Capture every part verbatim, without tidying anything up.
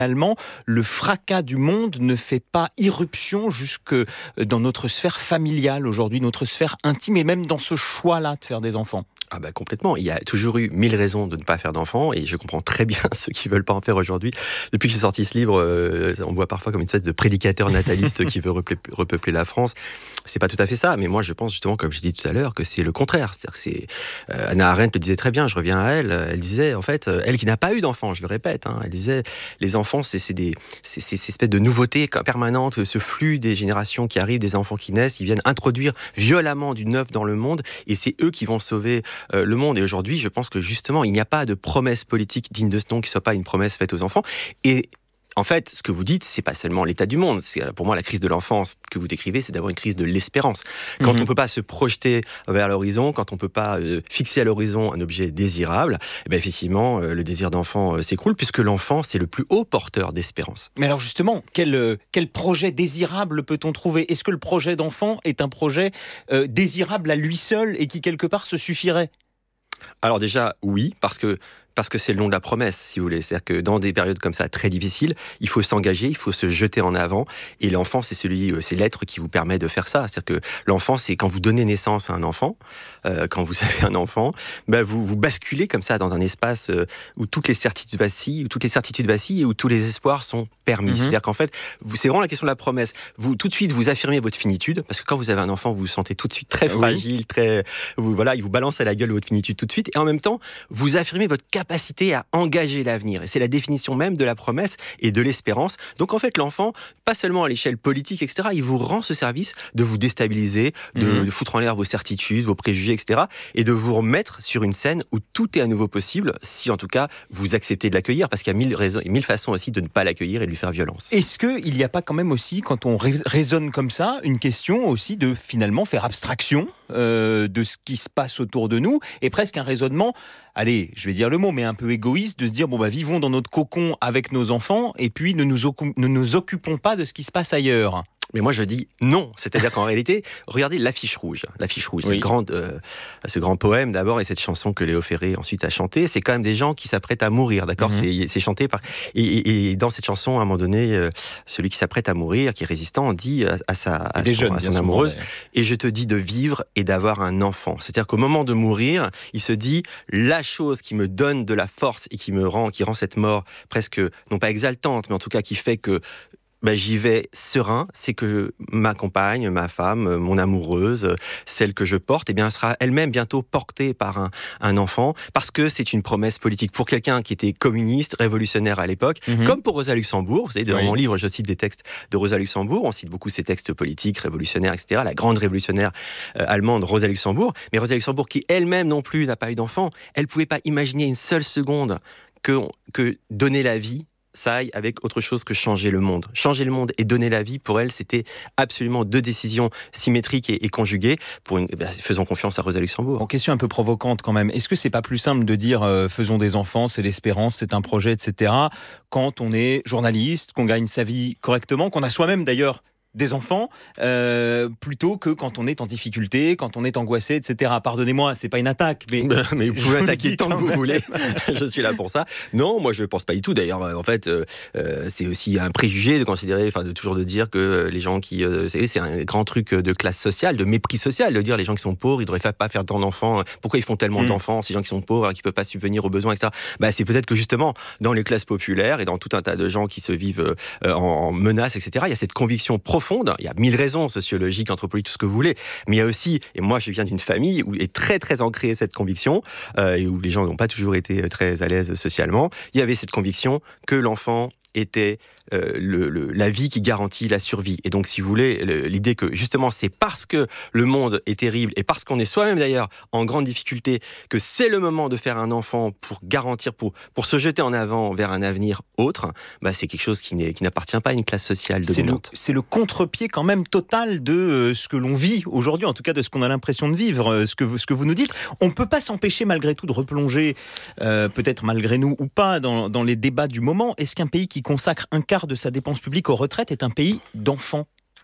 finalement, le fracas du monde ne fait pas irruption jusque dans notre sphère familiale aujourd'hui, notre sphère intime et même dans ce choix-là de faire des enfants. Ah bah complètement, il y a toujours eu mille raisons de ne pas faire d'enfants et je comprends très bien ceux qui veulent pas en faire aujourd'hui. Depuis que j'ai sorti ce livre, euh, on me voit parfois comme une espèce de prédicateur nataliste qui veut repeupler, repeupler la France. C'est pas tout à fait ça, mais moi je pense justement, comme je dis tout à l'heure, que c'est le contraire. C'est-à-dire que c'est euh, Hannah Arendt le disait très bien. Je reviens à elle. Elle disait en fait, elle qui n'a pas eu d'enfants, je le répète, hein, elle disait les enfants c'est, c'est des c'est, c'est cette espèce de nouveauté permanente, ce flux des générations qui arrivent, des enfants qui naissent, ils viennent introduire violemment du neuf dans le monde et c'est eux qui vont sauver euh, le monde. Et aujourd'hui, je pense que justement, il n'y a pas de promesse politique digne de ce nom qui soit pas une promesse faite aux enfants. Et en fait, ce que vous dites, c'est pas seulement l'état du monde. C'est, pour moi, la crise de l'enfance que vous décrivez, c'est d'abord une crise de l'espérance. Quand mmh. on peut pas se projeter vers l'horizon, quand on peut pas euh, fixer à l'horizon un objet désirable, eh ben effectivement, euh, le désir d'enfant euh, s'écroule, puisque l'enfant, c'est le plus haut porteur d'espérance. Mais alors justement, quel, euh, quel projet désirable peut-on trouver ? Est-ce que le projet d'enfant est un projet euh, désirable à lui seul et qui, quelque part, se suffirait ? Alors déjà, oui, parce que parce que c'est le nom de la promesse, si vous voulez. C'est-à-dire que dans des périodes comme ça, très difficiles, il faut s'engager, il faut se jeter en avant. Et l'enfant, c'est celui, c'est l'être qui vous permet de faire ça. C'est-à-dire que l'enfant, c'est quand vous donnez naissance à un enfant, euh, quand vous avez un enfant, ben vous, vous basculez comme ça dans un espace euh, où toutes les certitudes vacillent, où toutes les certitudes vacillent et où tous les espoirs sont permis. Mm-hmm. C'est-à-dire qu'en fait, vous, c'est vraiment la question de la promesse. Vous, tout de suite, vous affirmez votre finitude, parce que quand vous avez un enfant, vous vous sentez tout de suite très fragile, oui. très, vous, voilà, il vous balance à la gueule votre finitude tout de suite. Et en même temps, vous affirmez votre capacité à engager l'avenir. Et c'est la définition même de la promesse et de l'espérance. Donc en fait, l'enfant, pas seulement à l'échelle politique, et cetera, il vous rend ce service de vous déstabiliser, de, mmh. de foutre en l'air vos certitudes, vos préjugés, et cetera, et de vous remettre sur une scène où tout est à nouveau possible, si en tout cas vous acceptez de l'accueillir, parce qu'il y a mille raisons, mille façons aussi de ne pas l'accueillir et de lui faire violence. Est-ce qu'il n'y a pas quand même aussi, quand on raisonne comme ça, une question aussi de finalement faire abstraction euh, de ce qui se passe autour de nous, et presque un raisonnement, allez, je vais dire le mot, mais un peu égoïste, de se dire, bon bah vivons dans notre cocon avec nos enfants, et puis ne nous, ocu- ne nous occupons pas de ce qui se passe ailleurs. Mais moi, je dis non. C'est-à-dire qu'en réalité, regardez l'affiche rouge. L'affiche rouge, oui. c'est grand, euh, ce grand poème d'abord et cette chanson que Léo Ferré ensuite a chantée. C'est quand même des gens qui s'apprêtent à mourir, d'accord ? Mm-hmm. c'est, c'est chanté par... Et, et, et dans cette chanson, à un moment donné, euh, celui qui s'apprête à mourir, qui est résistant, dit à, à sa, à son, jeunes, à son amoureuse, souvent, et je te dis de vivre et d'avoir un enfant. C'est-à-dire qu'au moment de mourir, il se dit, la chose qui me donne de la force et qui me rend, qui rend cette mort presque, non pas exaltante, mais en tout cas qui fait que ben, j'y vais serein, c'est que ma compagne, ma femme, mon amoureuse, celle que je porte, eh bien, elle sera elle-même bientôt portée par un, un enfant, parce que c'est une promesse politique. Pour quelqu'un qui était communiste, révolutionnaire à l'époque, mm-hmm. comme pour Rosa Luxembourg, vous savez, dans oui. mon livre, je cite des textes de Rosa Luxembourg, on cite beaucoup ses textes politiques, révolutionnaires, et cetera, la grande révolutionnaire euh, allemande Rosa Luxembourg, mais Rosa Luxembourg qui elle-même non plus n'a pas eu d'enfant, elle ne pouvait pas imaginer une seule seconde que, que donner la vie, ça aille avec autre chose que changer le monde. Changer le monde et donner la vie, pour elle, c'était absolument deux décisions symétriques et, et conjuguées. Pour une, bah, faisons confiance à Rosa Luxembourg. Bon, question un peu provocante quand même. Est-ce que c'est pas plus simple de dire euh, faisons des enfants, c'est l'espérance, c'est un projet, et cetera, quand on est journaliste, qu'on gagne sa vie correctement, qu'on a soi-même d'ailleurs des enfants, euh, plutôt que quand on est en difficulté, quand on est angoissé, et cetera. Pardonnez-moi, c'est pas une attaque, mais... mais vous pouvez attaquer tant que vous voulez, je suis là pour ça. Non, moi je pense pas du tout, d'ailleurs, en fait, euh, c'est aussi un préjugé de considérer, enfin de toujours de dire que les gens qui... Euh, c'est, c'est un grand truc de classe sociale, de mépris social, de dire les gens qui sont pauvres, ils devraient pas faire tant d'enfants, pourquoi ils font tellement mmh. d'enfants, ces gens qui sont pauvres, qui peuvent pas subvenir aux besoins, et cetera. Bah, c'est peut-être que justement, dans les classes populaires et dans tout un tas de gens qui se vivent euh, en, en menace, et cetera, il y a cette conviction profonde. Il y a mille raisons sociologiques, anthropologiques, tout ce que vous voulez. Mais il y a aussi, et moi je viens d'une famille où est très très ancrée cette conviction, euh, et où les gens n'ont pas toujours été très à l'aise socialement, il y avait cette conviction que l'enfant était euh, le, le, la vie qui garantit la survie. Et donc, si vous voulez, le, l'idée que justement, c'est parce que le monde est terrible et parce qu'on est soi-même d'ailleurs en grande difficulté que c'est le moment de faire un enfant pour garantir, pour, pour se jeter en avant vers un avenir autre, bah, c'est quelque chose qui, n'est, qui n'appartient pas à une classe sociale dominante. C'est le, c'est le contre-pied quand même total de euh, ce que l'on vit aujourd'hui, en tout cas de ce qu'on a l'impression de vivre, euh, ce, que vous, ce que vous nous dites. On ne peut pas s'empêcher malgré tout de replonger, euh, peut-être malgré nous ou pas, dans, dans les débats du moment. Est-ce qu'un pays qui consacre un quart de sa dépense publique aux retraites est un pays d'enfants ?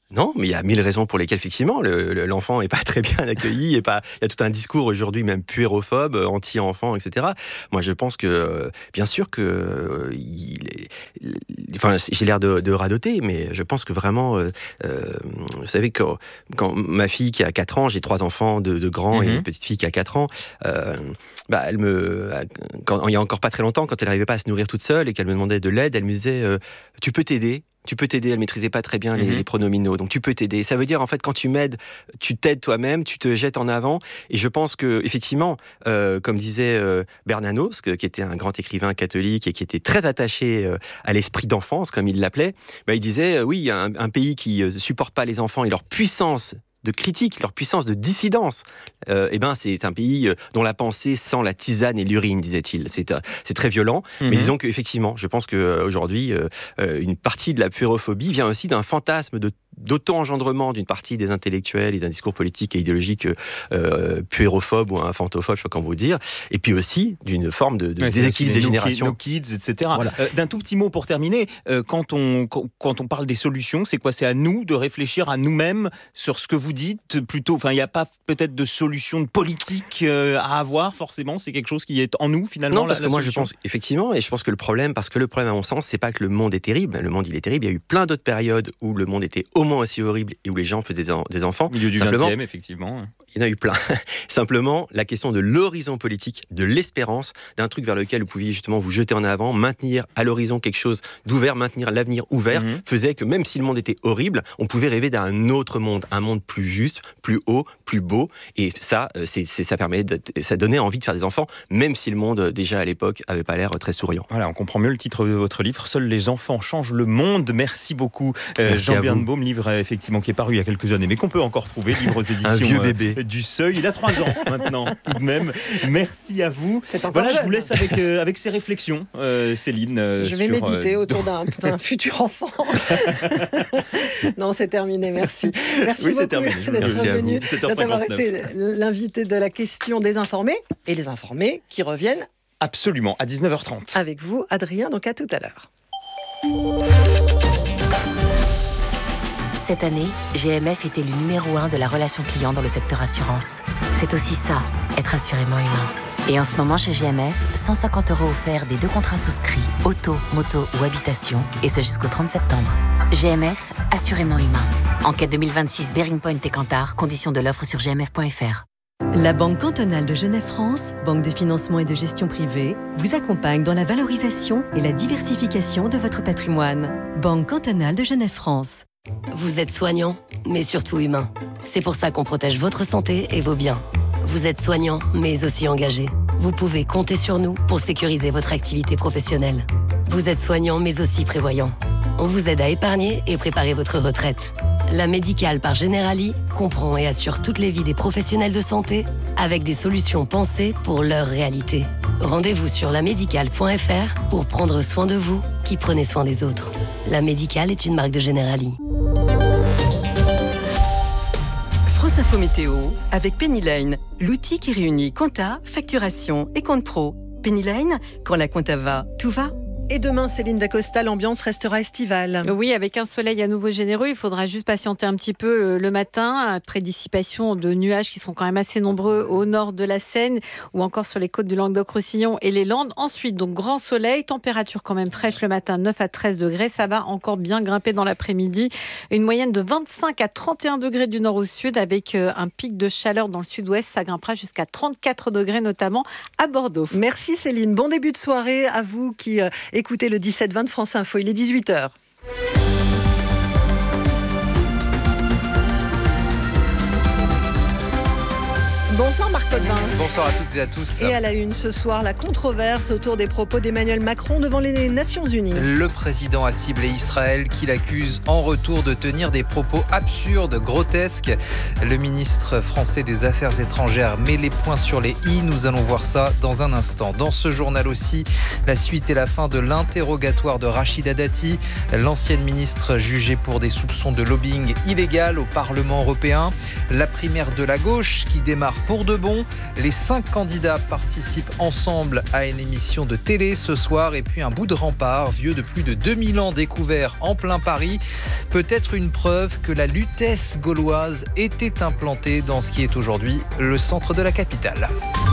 Non, mais il y a mille raisons pour lesquelles, effectivement, le, le, l'enfant n'est pas très bien accueilli. Et pas, il y a tout un discours aujourd'hui, même puérophobe, anti-enfant, et cetera. Moi, je pense que, bien sûr que... Euh, il est, il, enfin, j'ai l'air de, de radoter, mais je pense que vraiment... Euh, euh, vous savez, quand, quand ma fille qui a quatre ans, j'ai trois enfants de, de grands mm-hmm. et une petite fille qui a quatre ans, euh, bah, elle me... Quand, il y a encore pas très longtemps, quand elle n'arrivait pas à se nourrir toute seule et qu'elle me demandait de l'aide, elle me disait euh, « Tu peux t'aider ?» Tu peux t'aider, elle maîtrisait pas très bien les, mmh. les pronominaux, donc tu peux t'aider. Ça veut dire en fait quand tu m'aides, tu t'aides toi-même, tu te jettes en avant. Et je pense que effectivement, euh, comme disait euh, Bernanos, que, qui était un grand écrivain catholique et qui était très attaché euh, à l'esprit d'enfance, comme il l'appelait, bah, il disait euh, oui, un, un pays qui euh, supporte pas les enfants et leur puissance de critique, leur puissance de dissidence, euh, eh ben, c'est un pays dont la pensée sent la tisane et l'urine, disait-il. C'est, euh, c'est très violent, mm-hmm. mais disons qu'effectivement, je pense qu'aujourd'hui, euh, euh, une partie de la puérophobie vient aussi d'un fantasme de d'auto-engendrement d'une partie des intellectuels et d'un discours politique et idéologique euh, puérophobe ou infantophobe, je sais pas comment vous dire, et puis aussi d'une forme de, de ouais, déséquilibre des générations. Nos kids, et cetera. Voilà. Euh, d'un tout petit mot pour terminer, euh, quand, on, quand on parle des solutions, c'est quoi ? C'est à nous de réfléchir à nous-mêmes sur ce que vous dites, plutôt, enfin, il n'y a pas peut-être de solution de politique euh, à avoir, forcément, c'est quelque chose qui est en nous, finalement. Non, parce la, que la moi, solution. je pense, effectivement, et je pense que le problème, parce que le problème, à mon sens, c'est pas que le monde est terrible, le monde, il est terrible, il y a eu plein d'autres périodes où le monde était au moins aussi horrible et où les gens faisaient des, en, des enfants. Au milieu du vingtième, effectivement. Il y en a eu plein. Simplement, la question de l'horizon politique, de l'espérance, d'un truc vers lequel vous pouviez justement vous jeter en avant, maintenir à l'horizon quelque chose d'ouvert, maintenir l'avenir ouvert, mmh. faisait que même si le monde était horrible, on pouvait rêver d'un autre monde, un monde plus juste, plus haut, plus beau. Et ça, c'est, c'est, ça permet, de, ça donnait envie de faire des enfants, même si le monde, déjà à l'époque, avait pas l'air très souriant. Voilà, on comprend mieux le titre de votre livre, Seuls les enfants changent le monde. Merci beaucoup, euh, Jean Birnbaum, livre effectivement qui est paru il y a quelques années, mais qu'on peut encore trouver, livre aux éditions un vieux bébé. Euh, du Seuil. Il a trois ans maintenant, tout de même. Merci à vous. Voilà, jeune. Je vous laisse avec, euh, avec ces réflexions, euh, Céline. Euh, je vais sur, méditer euh, autour d'un, d'un futur enfant. Non, c'est terminé, merci. Merci oui, beaucoup c'est terminé. d'être venu, d'avoir été l'invité de la question des informés et les informés qui reviennent. Absolument, à dix-neuf heures trente. Avec vous, Adrien, donc à tout à l'heure. Cette année, G M F était le numéro un de la relation client dans le secteur assurance. C'est aussi ça, être assurément humain. Et en ce moment, chez G M F, cent cinquante euros offerts des deux contrats souscrits, auto, moto ou habitation, et ce jusqu'au trente septembre. G M F, assurément humain. Enquête deux mille vingt-six, Bearing Point et Kantar, conditions de l'offre sur g m f point f r. La Banque cantonale de Genève-France, banque de financement et de gestion privée, vous accompagne dans la valorisation et la diversification de votre patrimoine. Banque cantonale de Genève-France. Vous êtes soignant, mais surtout humain. C'est pour ça qu'on protège votre santé et vos biens. Vous êtes soignant, mais aussi engagé. Vous pouvez compter sur nous pour sécuriser votre activité professionnelle. Vous êtes soignant, mais aussi prévoyant. On vous aide à épargner et préparer votre retraite. La Médicale par Generali comprend et assure toutes les vies des professionnels de santé avec des solutions pensées pour leur réalité. Rendez-vous sur la médicale point f r pour prendre soin de vous qui prenez soin des autres. La Médicale est une marque de Generali. France Info Météo avec Penny Lane, l'outil qui réunit compta, facturation et compte pro. Penny Lane, quand la compta va, tout va. Et demain, Céline Dacosta, l'ambiance restera estivale. Oui, avec un soleil à nouveau généreux, il faudra juste patienter un petit peu le matin, après dissipation de nuages qui sont quand même assez nombreux au nord de la Seine ou encore sur les côtes du Languedoc-Roussillon et les Landes. Ensuite, donc grand soleil, température quand même fraîche le matin, neuf à treize degrés. Ça va encore bien grimper dans l'après-midi. Une moyenne de vingt-cinq à trente et un degrés du nord au sud avec un pic de chaleur dans le sud-ouest. Ça grimpera jusqu'à trente-quatre degrés, notamment à Bordeaux. Merci Céline. Bon début de soirée à vous qui euh, écoutez le dix-sept vingt de France Info. Il est dix-huit heures. Bonsoir Marc Potvin. Bonsoir à toutes et à tous. Et à la une ce soir, la controverse autour des propos d'Emmanuel Macron devant les Nations Unies. Le président a ciblé Israël qui l'accuse en retour de tenir des propos absurdes, grotesques. Le ministre français des Affaires étrangères met les points sur les i. Nous allons voir ça dans un instant. Dans ce journal aussi, la suite et la fin de l'interrogatoire de Rachida Dati, l'ancienne ministre jugée pour des soupçons de lobbying illégal au Parlement européen. La primaire de la gauche qui démarre pour de bon. Les cinq candidats participent ensemble à une émission de télé ce soir. Et puis un bout de rempart, vieux de plus de deux mille ans, découvert en plein Paris. Peut-être une preuve que la Lutèce gauloise était implantée dans ce qui est aujourd'hui le centre de la capitale.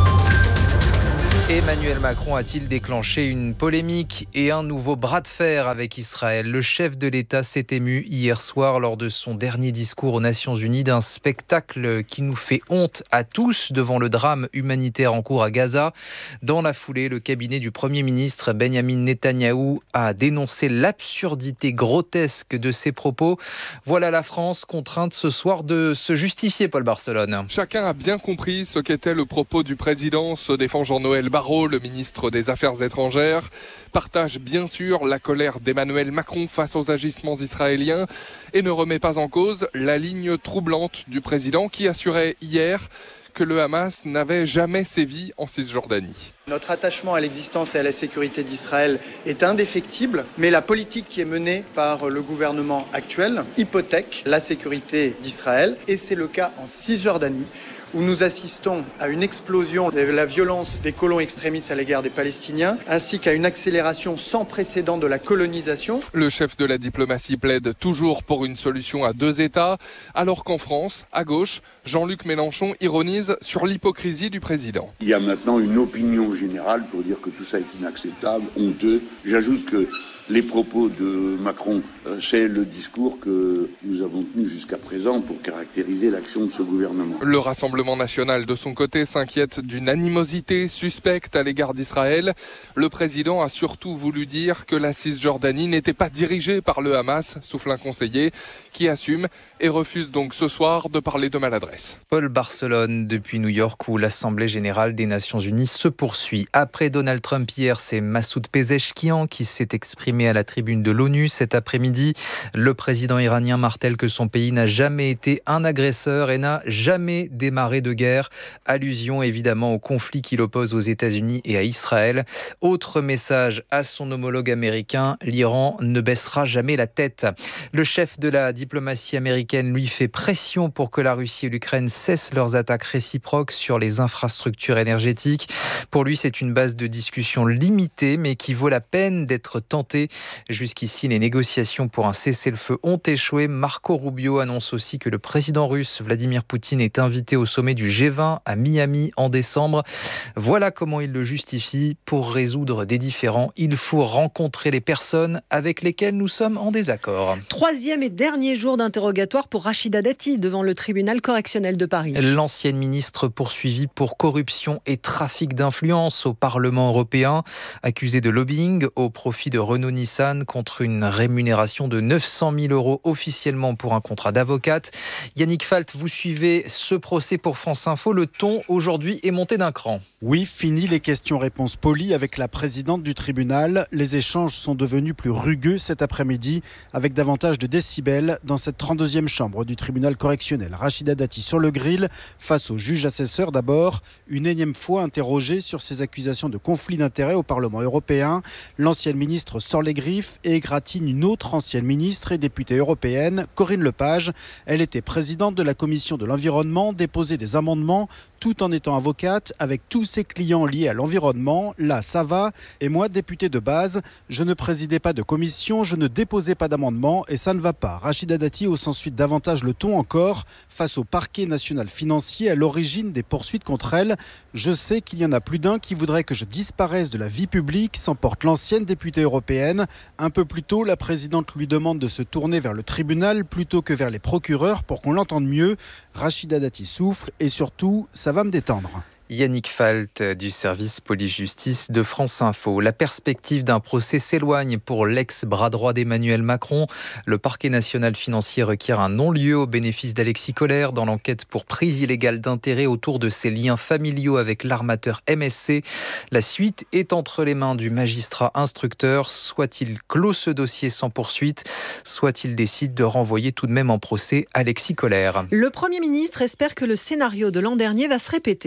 Emmanuel Macron a-t-il déclenché une polémique et un nouveau bras de fer avec Israël ? Le chef de l'État s'est ému hier soir lors de son dernier discours aux Nations Unies d'un spectacle qui nous fait honte à tous devant le drame humanitaire en cours à Gaza. Dans la foulée, le cabinet du Premier ministre Benjamin Netanyahou a dénoncé l'absurdité grotesque de ses propos. Voilà la France contrainte ce soir de se justifier, Paul Barcelone. Chacun a bien compris ce qu'était le propos du président, se défend Jean-Noël Barrot, le ministre des Affaires étrangères, partage bien sûr la colère d'Emmanuel Macron face aux agissements israéliens et ne remet pas en cause la ligne troublante du président qui assurait hier que le Hamas n'avait jamais sévi en Cisjordanie. Notre attachement à l'existence et à la sécurité d'Israël est indéfectible, mais la politique qui est menée par le gouvernement actuel hypothèque la sécurité d'Israël, et c'est le cas en Cisjordanie, où nous assistons à une explosion de la violence des colons extrémistes à l'égard des Palestiniens, ainsi qu'à une accélération sans précédent de la colonisation. Le chef de la diplomatie plaide toujours pour une solution à deux États, alors qu'en France, à gauche, Jean-Luc Mélenchon ironise sur l'hypocrisie du président. Il y a maintenant une opinion générale pour dire que tout ça est inacceptable, honteux. J'ajoute que les propos de Macron, c'est le discours que nous avons tenu jusqu'à présent pour caractériser l'action de ce gouvernement. Le Rassemblement national, de son côté, s'inquiète d'une animosité suspecte à l'égard d'Israël. Le président a surtout voulu dire que la Cisjordanie n'était pas dirigée par le Hamas, souffle un conseiller, qui assume et refuse donc ce soir de parler de maladresse. Paul Barcelone, depuis New York, où l'Assemblée générale des Nations unies se poursuit. Après Donald Trump hier, c'est Massoud Pezeshkian qui s'est exprimé à la tribune de l'ONU cet après-midi. Le président iranien martèle que son pays n'a jamais été un agresseur et n'a jamais démarré de guerre. Allusion évidemment au conflit qui l'oppose aux États-Unis et à Israël. Autre message à son homologue américain, l'Iran ne baissera jamais la tête. Le chef de la diplomatie américaine lui fait pression pour que la Russie et l'Ukraine cessent leurs attaques réciproques sur les infrastructures énergétiques. Pour lui, c'est une base de discussion limitée, mais qui vaut la peine d'être tentée. Jusqu'ici, les négociations pour un cessez-le-feu ont échoué. Marco Rubio annonce aussi que le président russe Vladimir Poutine est invité au sommet du G vingt à Miami en décembre. Voilà comment il le justifie. Pour résoudre des différends, il faut rencontrer les personnes avec lesquelles nous sommes en désaccord. Troisième et dernier jour d'interrogatoire pour Rachida Dati devant le tribunal correctionnel de Paris. L'ancienne ministre poursuivie pour corruption et trafic d'influence au Parlement européen, accusée de lobbying au profit de Renault-Nissan contre une rémunération de neuf cent mille euros officiellement pour un contrat d'avocate. Yannick Falt, vous suivez ce procès pour France Info. Le ton aujourd'hui est monté d'un cran. Oui, fini les questions-réponses polies avec la présidente du tribunal. Les échanges sont devenus plus rugueux cet après-midi avec davantage de décibels dans cette trente-deuxième chambre du tribunal correctionnel. Rachida Dati sur le grill face au juge assesseur d'abord, une énième fois interrogée sur ses accusations de conflit d'intérêts au Parlement européen. L'ancienne ministre sort les griffes et égratigne une autre ancienne ministre et députée européenne, Corinne Lepage. Elle était présidente de la commission de l'environnement, déposait des amendements tout en étant avocate avec tous ses clients liés à l'environnement. Là, ça va. Et moi, député de base, je ne présidais pas de commission, je ne déposais pas d'amendement et ça ne va pas. Rachida Dati hausse ensuite davantage le ton encore face au parquet national financier à l'origine des poursuites contre elle. Je sais qu'il y en a plus d'un qui voudrait que je disparaisse de la vie publique, s'emporte l'ancienne députée européenne. Un peu plus tôt, la présidente lui demande de se tourner vers le tribunal plutôt que vers les procureurs pour qu'on l'entende mieux. Rachida Dati souffle et surtout, ça va me détendre. Yannick Falt du service police-justice de France Info. La perspective d'un procès s'éloigne pour l'ex-bras droit d'Emmanuel Macron. Le parquet national financier requiert un non-lieu au bénéfice d'Alexis Kohler dans l'enquête pour prise illégale d'intérêt autour de ses liens familiaux avec l'armateur M S C. La suite est entre les mains du magistrat instructeur. Soit il clôt ce dossier sans poursuite, soit il décide de renvoyer tout de même en procès Alexis Kohler. Le Premier ministre espère que le scénario de l'an dernier va se répéter. Qu'il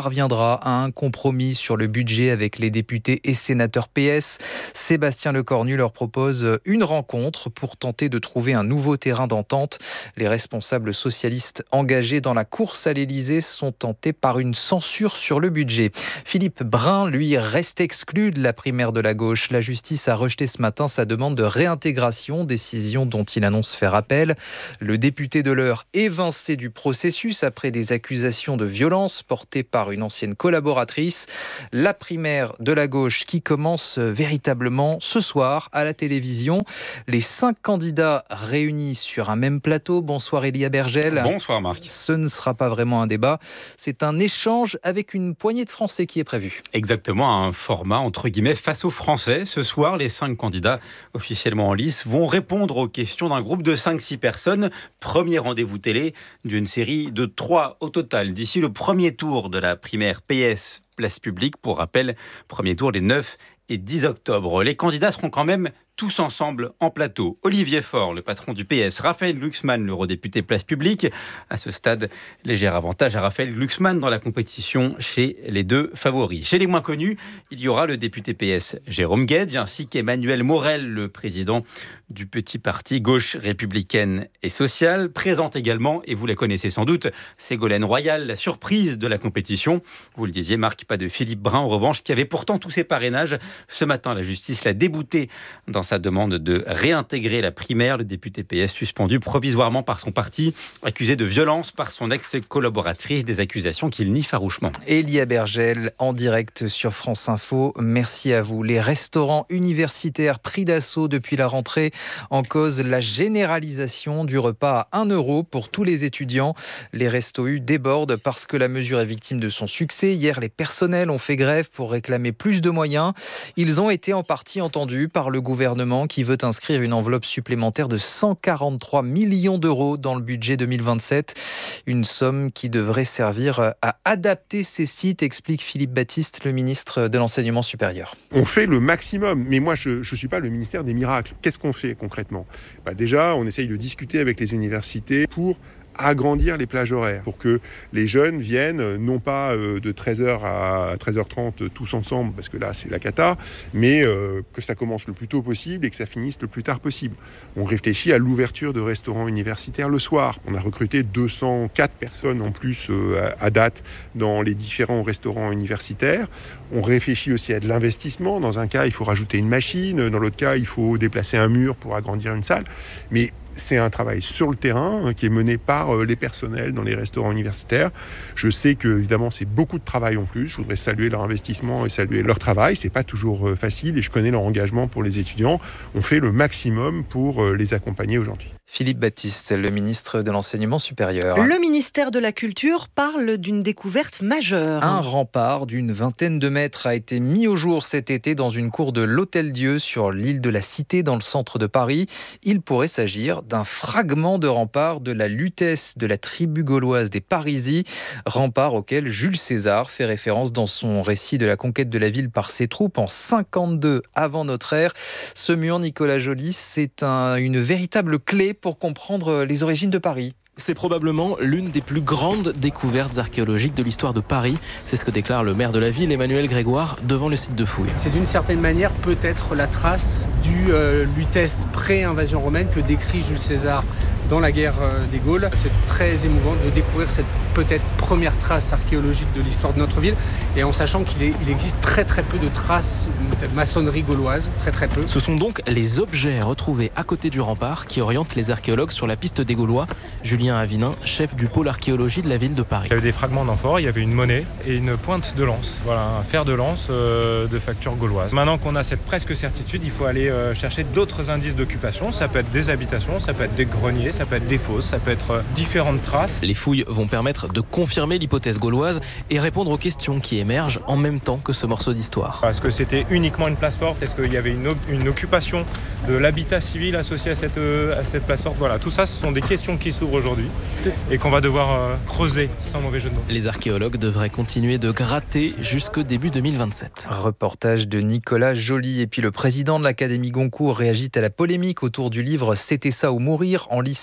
parviendra à un compromis sur le budget avec les députés et sénateurs P S. Sébastien Lecornu leur propose une rencontre pour tenter de trouver un nouveau terrain d'entente. Les responsables socialistes engagés dans la course à l'Élysée sont tentés par une censure sur le budget. Philippe Brun, lui, reste exclu de la primaire de la gauche. La justice a rejeté ce matin sa demande de réintégration, décision dont il annonce faire appel. Le député de l'Eure évincé du processus après des accusations de violence portées par une ancienne collaboratrice. La primaire de la gauche qui commence véritablement ce soir à la télévision. Les cinq candidats réunis sur un même plateau. Bonsoir Elia Bergel. Bonsoir Marc. Ce ne sera pas vraiment un débat, c'est un échange avec une poignée de Français qui est prévu. Exactement, un format entre guillemets face aux Français. Ce soir, les cinq candidats officiellement en lice vont répondre aux questions d'un groupe de cinq six personnes. Premier rendez-vous télé d'une série de trois au total d'ici le premier tour de la primaire P S Place Publique. Pour rappel, premier tour les neuf et dix octobre. Les candidats seront quand même tous ensemble en plateau. Olivier Faure, le patron du P S, Raphaël Glucksmann, l'eurodéputé Place Publique. À ce stade, léger avantage à Raphaël Glucksmann dans la compétition chez les deux favoris. Chez les moins connus, il y aura le député P S Jérôme Guedj, ainsi qu'Emmanuel Morel, le président du petit parti gauche républicaine et sociale. Présente également, et vous la connaissez sans doute, Ségolène Royal, la surprise de la compétition. Vous le disiez, Marc, pas de Philippe Brun, en revanche, qui avait pourtant tous ses parrainages. Ce matin, la justice l'a débouté dans sa demande de réintégrer la primaire. Le député P S suspendu provisoirement par son parti, accusé de violence par son ex-collaboratrice, des accusations qu'il nie farouchement. Elia Bergel, en direct sur France Info. Merci à vous. Les restaurants universitaires pris d'assaut depuis la rentrée, en cause la généralisation du repas à un euro pour tous les étudiants. Les Restos U débordent parce que la mesure est victime de son succès. Hier, les personnels ont fait grève pour réclamer plus de moyens. Ils ont été en partie entendus par le gouvernement qui veut inscrire une enveloppe supplémentaire de cent quarante-trois millions d'euros dans le budget deux mille vingt-sept. Une somme qui devrait servir à adapter ces sites, explique Philippe Baptiste, le ministre de l'Enseignement supérieur. On fait le maximum, mais moi je ne suis pas le ministère des miracles. Qu'est-ce qu'on fait concrètement ? Bah déjà, on essaye de discuter avec les universités pour agrandir les plages horaires pour que les jeunes viennent non pas de treize heures à treize heures trente tous ensemble parce que là c'est la cata, mais que ça commence le plus tôt possible et que ça finisse le plus tard possible. On réfléchit à l'ouverture de restaurants universitaires le soir. On a recruté deux cent quatre personnes en plus à date dans les différents restaurants universitaires. On réfléchit aussi à de l'investissement. Dans un cas, il faut rajouter une machine. Dans l'autre cas, il faut déplacer un mur pour agrandir une salle. Mais c'est un travail sur le terrain qui est mené par les personnels dans les restaurants universitaires. Je sais que, évidemment, c'est beaucoup de travail en plus. Je voudrais saluer leur investissement et saluer leur travail. C'est pas toujours facile et je connais leur engagement pour les étudiants. On fait le maximum pour les accompagner aujourd'hui. Philippe Baptiste, le ministre de l'Enseignement supérieur. Le ministère de la Culture parle d'une découverte majeure. Un rempart d'une vingtaine de mètres a été mis au jour cet été dans une cour de l'Hôtel-Dieu sur l'île de la Cité dans le centre de Paris. Il pourrait s'agir d'un fragment de rempart de la Lutèce de la tribu gauloise des Parisis, rempart auquel Jules César fait référence dans son récit de la conquête de la ville par ses troupes en cinquante-deux avant notre ère. Ce mur, Nicolas Joly, c'est un, une véritable clé pour comprendre les origines de Paris. C'est probablement l'une des plus grandes découvertes archéologiques de l'histoire de Paris. C'est ce que déclare le maire de la ville, Emmanuel Grégoire, devant le site de fouilles. C'est d'une certaine manière peut-être la trace du euh, Lutèce pré-invasion romaine que décrit Jules César dans la guerre euh, des Gaules. C'est très émouvant de découvrir cette peut-être première trace archéologique de l'histoire de notre ville, et en sachant qu'il est, il existe très très peu de traces de maçonnerie gauloise, très très peu. Ce sont donc les objets retrouvés à côté du rempart qui orientent les archéologues sur la piste des Gaulois. Julien Avinin, chef du pôle archéologie de la ville de Paris. Il y avait des fragments d'amphores, il y avait une monnaie et une pointe de lance. Voilà, un fer de lance euh, de facture gauloise. Maintenant qu'on a cette presque certitude, il faut aller euh, chercher d'autres indices d'occupation. Ça peut être des habitations, ça peut être des greniers, ça peut être des fosses, ça peut être euh, différentes traces. Les fouilles vont permettre de confirmer l'hypothèse gauloise et répondre aux questions qui émergent en même temps que ce morceau d'histoire. Est-ce que c'était uniquement une place forte ? Est-ce qu'il y avait une, une occupation de l'habitat civil associé à cette, euh, à cette place forte ? Voilà, tout ça, ce sont des questions qui s'ouvrent aujourd'hui et qu'on va devoir euh, creuser sans mauvais jeu de mots. Les archéologues devraient continuer de gratter jusqu'au début deux mille vingt-sept. Reportage de Nicolas Joly. Et puis le président de l'Académie Goncourt réagit à la polémique autour du livre « C'était ça ou mourir » en lice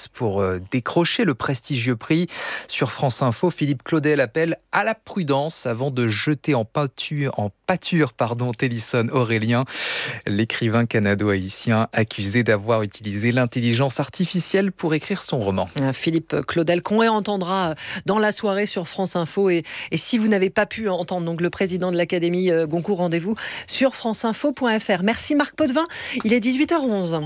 pour décrocher le prestigieux prix. Sur France Info, Philippe Claudel appelle à la prudence avant de jeter en pâture, en pâture pardon, Télisson Aurélien, l'écrivain canado-haïtien accusé d'avoir utilisé l'intelligence artificielle pour écrire son roman. Philippe Claudel, qu'on réentendra dans la soirée sur France Info. Et, et si vous n'avez pas pu entendre donc, le président de l'Académie Goncourt, rendez-vous sur franceinfo point f r. Merci Marc Potvin, il est dix-huit heures onze.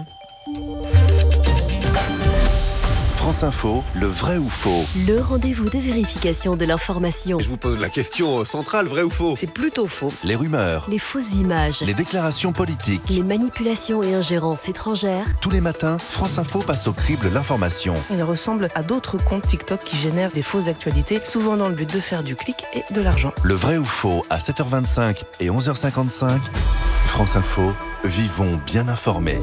France Info, le vrai ou faux? Le rendez-vous de vérification de l'information. Je vous pose la question centrale, vrai ou faux? C'est plutôt faux. Les rumeurs, les fausses images, les déclarations politiques, les manipulations et ingérences étrangères. Tous les matins, France Info passe au crible l'information. Il ressemble à d'autres comptes TikTok qui génèrent des fausses actualités, souvent dans le but de faire du clic et de l'argent. Le vrai ou faux à sept heures vingt-cinq et onze heures cinquante-cinq. France Info, vivons bien informés.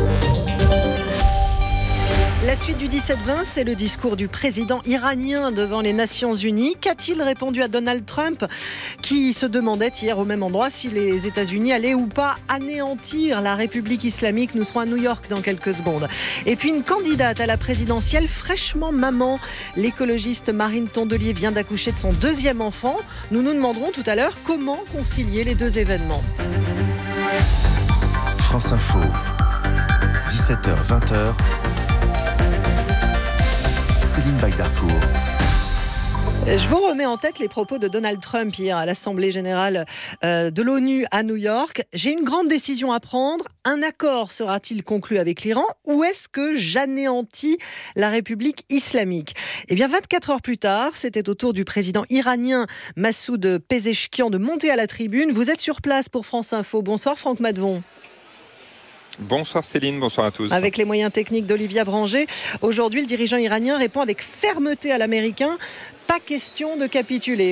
La suite du dix-sept vingt, c'est le discours du président iranien devant les Nations Unies. Qu'a-t-il répondu à Donald Trump, qui se demandait hier au même endroit si les États-Unis allaient ou pas anéantir la République islamique? Nous serons à New York dans quelques secondes. Et puis une candidate à la présidentielle fraîchement maman. L'écologiste Marine Tondelier vient d'accoucher de son deuxième enfant. Nous nous demanderons tout à l'heure comment concilier les deux événements. France Info, dix-sept heures vingt. Céline Baydarcourt. Je vous remets en tête les propos de Donald Trump hier à l'Assemblée générale de l'ONU à New York. J'ai une grande décision à prendre. Un accord sera-t-il conclu avec l'Iran ou est-ce que j'anéantis la République islamique? Eh bien, vingt-quatre heures plus tard, c'était au tour du président iranien Massoud Pezeshkian de monter à la tribune. Vous êtes sur place pour France Info. Bonsoir Franck Maddevon. Bonsoir Céline, bonsoir à tous. Avec les moyens techniques d'Olivia Branger, aujourd'hui le dirigeant iranien répond avec fermeté à l'Américain. Pas question de capituler.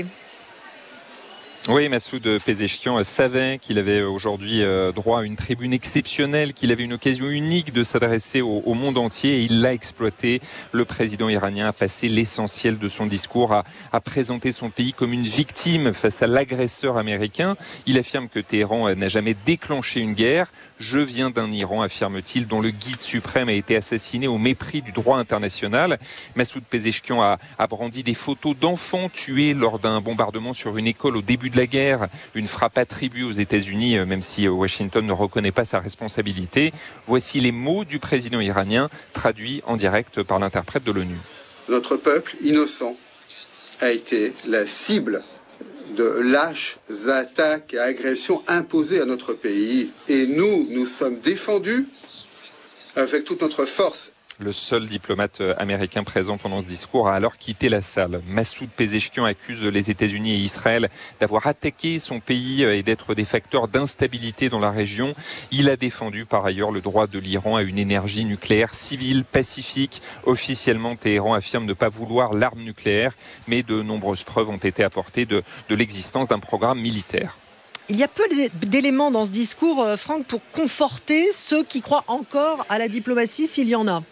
Oui, Massoud Pezeshkian savait qu'il avait aujourd'hui droit à une tribune exceptionnelle, qu'il avait une occasion unique de s'adresser au, au monde entier et il l'a exploité. Le président iranien a passé l'essentiel de son discours à, à présenter son pays comme une victime face à l'agresseur américain. Il affirme que Téhéran n'a jamais déclenché une guerre. Je viens d'un Iran, affirme-t-il, dont le guide suprême a été assassiné au mépris du droit international. Massoud Pezeshkian a, a brandi des photos d'enfants tués lors d'un bombardement sur une école au début de la guerre, une frappe attribuée aux États-Unis, même si Washington ne reconnaît pas sa responsabilité. Voici les mots du président iranien, traduits en direct par l'interprète de l'ONU. Notre peuple innocent a été la cible de lâches attaques et agressions imposées à notre pays. Et nous, nous sommes défendus avec toute notre force. Le seul diplomate américain présent pendant ce discours a alors quitté la salle. Massoud Pezeshkian accuse les États-Unis et Israël d'avoir attaqué son pays et d'être des facteurs d'instabilité dans la région. Il a défendu par ailleurs le droit de l'Iran à une énergie nucléaire civile, pacifique. Officiellement, Téhéran affirme ne pas vouloir l'arme nucléaire, mais de nombreuses preuves ont été apportées de, de l'existence d'un programme militaire. Il y a peu d'éléments dans ce discours, Franck, pour conforter ceux qui croient encore à la diplomatie, s'il y en a.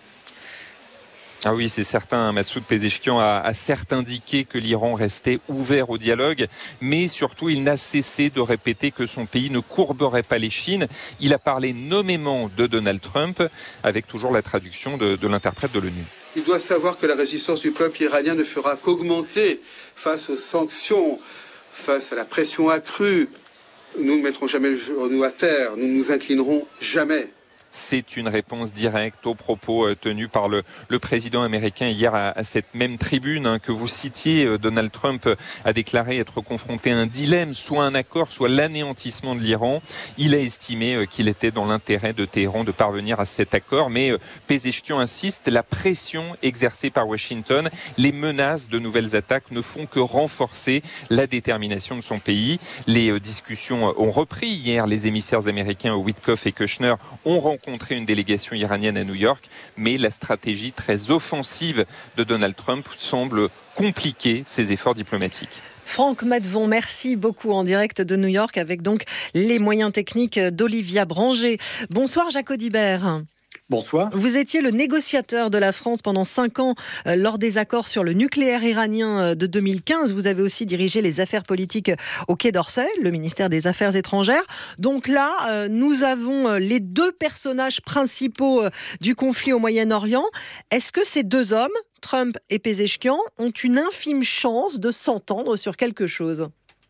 Ah oui, c'est certain. Massoud Pezeshkian a, a certes indiqué que l'Iran restait ouvert au dialogue, mais surtout, il n'a cessé de répéter que son pays ne courberait pas l'échine. Il a parlé nommément de Donald Trump, avec toujours la traduction de, de l'interprète de l'ONU. Il doit savoir que la résistance du peuple iranien ne fera qu'augmenter face aux sanctions, face à la pression accrue. Nous ne mettrons jamais le genou à terre, nous ne nous inclinerons jamais. C'est une réponse directe aux propos tenus par le, le président américain hier à, à cette même tribune hein, que vous citiez. Donald Trump a déclaré être confronté à un dilemme, soit un accord, soit l'anéantissement de l'Iran. Il a estimé qu'il était dans l'intérêt de Téhéran de parvenir à cet accord, mais Pezeshkian insiste, la pression exercée par Washington, les menaces de nouvelles attaques ne font que renforcer la détermination de son pays. Les discussions ont repris hier. Les émissaires américains Witkoff et Kushner ont rencontré rencontré une délégation iranienne à New York, mais la stratégie très offensive de Donald Trump semble compliquer ses efforts diplomatiques. Franck Maddevon, merci beaucoup en direct de New York avec donc les moyens techniques d'Olivia Branger. Bonsoir Jacques Audibert. Bonsoir. Vous étiez le négociateur de la France pendant cinq ans euh, lors des accords sur le nucléaire iranien euh, de deux mille quinze. Vous avez aussi dirigé les affaires politiques au Quai d'Orsay, le ministère des Affaires étrangères. Donc là, euh, nous avons euh, les deux personnages principaux euh, du conflit au Moyen-Orient. Est-ce que ces deux hommes, Trump et Pezeshkian, ont une infime chance de s'entendre sur quelque chose ?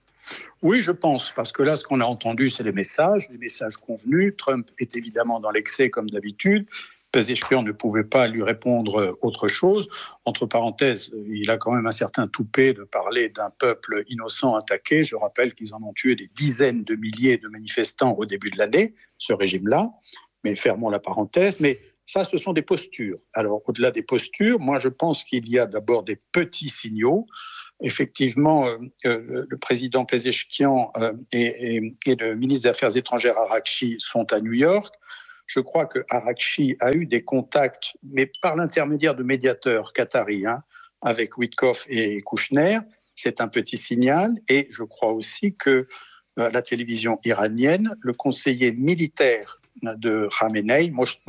Oui, je pense, parce que là, ce qu'on a entendu, c'est les messages, les messages convenus. Trump est évidemment dans l'excès, comme d'habitude. Pezeshkian ne pouvait pas lui répondre autre chose. Entre parenthèses, il a quand même un certain toupet de parler d'un peuple innocent attaqué. Je rappelle qu'ils en ont tué des dizaines de milliers de manifestants au début de l'année, ce régime-là. Mais fermons la parenthèse. Mais ça, ce sont des postures. Alors, au-delà des postures, moi, je pense qu'il y a d'abord des petits signaux. Effectivement, euh, euh, le président Pezeshkian euh, et, et, et le ministre des Affaires étrangères Araghchi sont à New York. Je crois que Araghchi a eu des contacts, mais par l'intermédiaire de médiateurs qataris, hein, avec Witkoff et Kouchner. C'est un petit signal. Et je crois aussi que euh, la télévision iranienne, le conseiller militaire de Khamenei,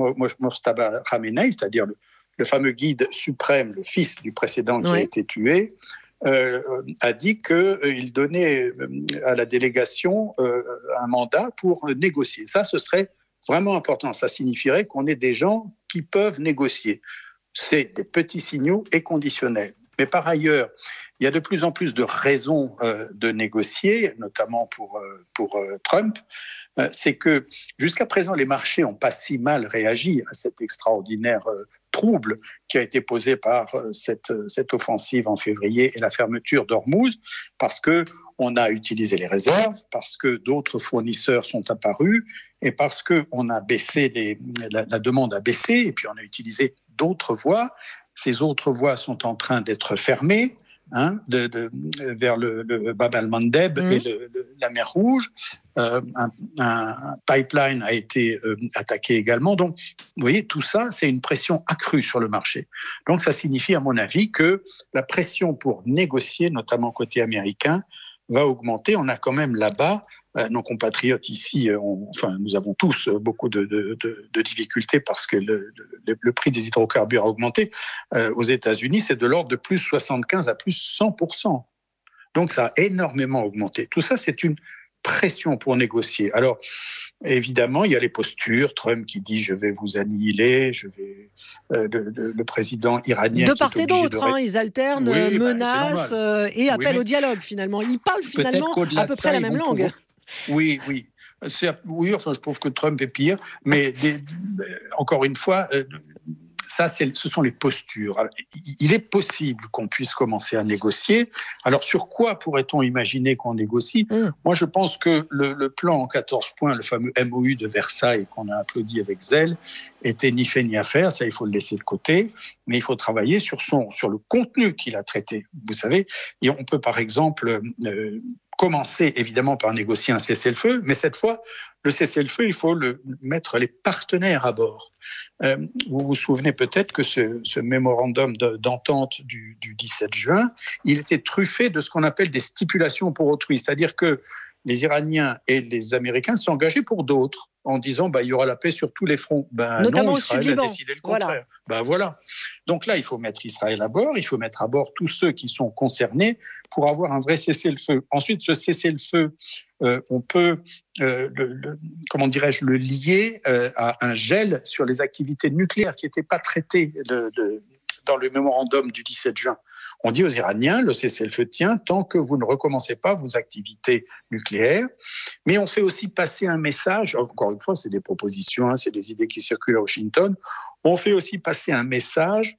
Mojtaba Khamenei, c'est-à-dire le, le fameux guide suprême, le fils du précédent qui oui. a été tué, Euh, a dit qu'il euh, donnait à la délégation euh, un mandat pour négocier. Ça, ce serait vraiment important. Ça signifierait qu'on ait des gens qui peuvent négocier. C'est des petits signaux et conditionnels. Mais par ailleurs, il y a de plus en plus de raisons euh, de négocier, notamment pour, euh, pour euh, Trump. Euh, c'est que jusqu'à présent, les marchés n'ont pas si mal réagi à cet extraordinaire euh, trouble qui a été posé par cette, cette offensive en février et la fermeture d'Ormuz, parce qu'on a utilisé les réserves, parce que d'autres fournisseurs sont apparus et parce qu'on a baissé les, la, la demande a baissé et puis on a utilisé d'autres voies. Ces autres voies sont en train d'être fermées. Hein, de, de, vers le, le Bab el-Mandeb mmh. et le, le, la mer Rouge. Euh, un, un pipeline a été euh, attaqué également. Donc, vous voyez, tout ça, c'est une pression accrue sur le marché. Donc, ça signifie, à mon avis, que la pression pour négocier, notamment côté américain, va augmenter. On a quand même là-bas, euh, nos compatriotes ici, on, enfin, nous avons tous beaucoup de, de, de, de difficultés parce que le, le, le prix des hydrocarbures a augmenté. Euh, aux États-Unis, c'est de l'ordre de plus soixante-quinze à plus cent pour cent. Donc, ça a énormément augmenté. Tout ça, c'est une pression pour négocier. Alors, évidemment, il y a les postures. Trump qui dit « je vais vous annihiler », je vais euh, le, le, le président iranien... De qui part et d'autre, ré... hein, ils alternent, oui, menacent bah, euh, et appellent oui, mais... au dialogue, finalement. Ils parlent finalement à peu près la même langue. Pouvoir... Oui, oui. C'est... Oui, enfin, je trouve que Trump est pire. Mais des... encore une fois... Euh, Ça, c'est, ce sont les postures. Alors, il est possible qu'on puisse commencer à négocier. Alors, sur quoi pourrait-on imaginer qu'on négocie ? mmh. Moi, je pense que le, le plan en quatorze points, le fameux M O U de Versailles qu'on a applaudi avec zèle, était ni fait ni à faire. Ça, il faut le laisser de côté. Mais il faut travailler sur, son, sur le contenu qu'il a traité. Vous savez, et on peut, par exemple, euh, commencer évidemment par négocier un cessez-le-feu, mais cette fois, le cessez-le-feu, il faut le, mettre les partenaires à bord. Euh, vous vous souvenez peut-être que ce, ce mémorandum de, d'entente du, du dix-sept juin, il était truffé de ce qu'on appelle des stipulations pour autrui, c'est-à-dire que les Iraniens et les Américains sont engagés pour d'autres, en disant bah, il y aura la paix sur tous les fronts. Ben, Notamment non, au Israël Sud-Liban. a décidé le contraire. Voilà. Ben, voilà. Donc là, il faut mettre Israël à bord, il faut mettre à bord tous ceux qui sont concernés pour avoir un vrai cessez-le-feu. Ensuite, ce cessez-le-feu, euh, on peut, euh, le, le, comment dirais-je, le lier euh, à un gel sur les activités nucléaires qui n'étaient pas traitées de, de, dans le mémorandum du dix-sept juin. On dit aux Iraniens, le cessez-le-feu tient tant que vous ne recommencez pas vos activités nucléaires. Mais on fait aussi passer un message, encore une fois, c'est des propositions, hein, c'est des idées qui circulent à Washington. On fait aussi passer un message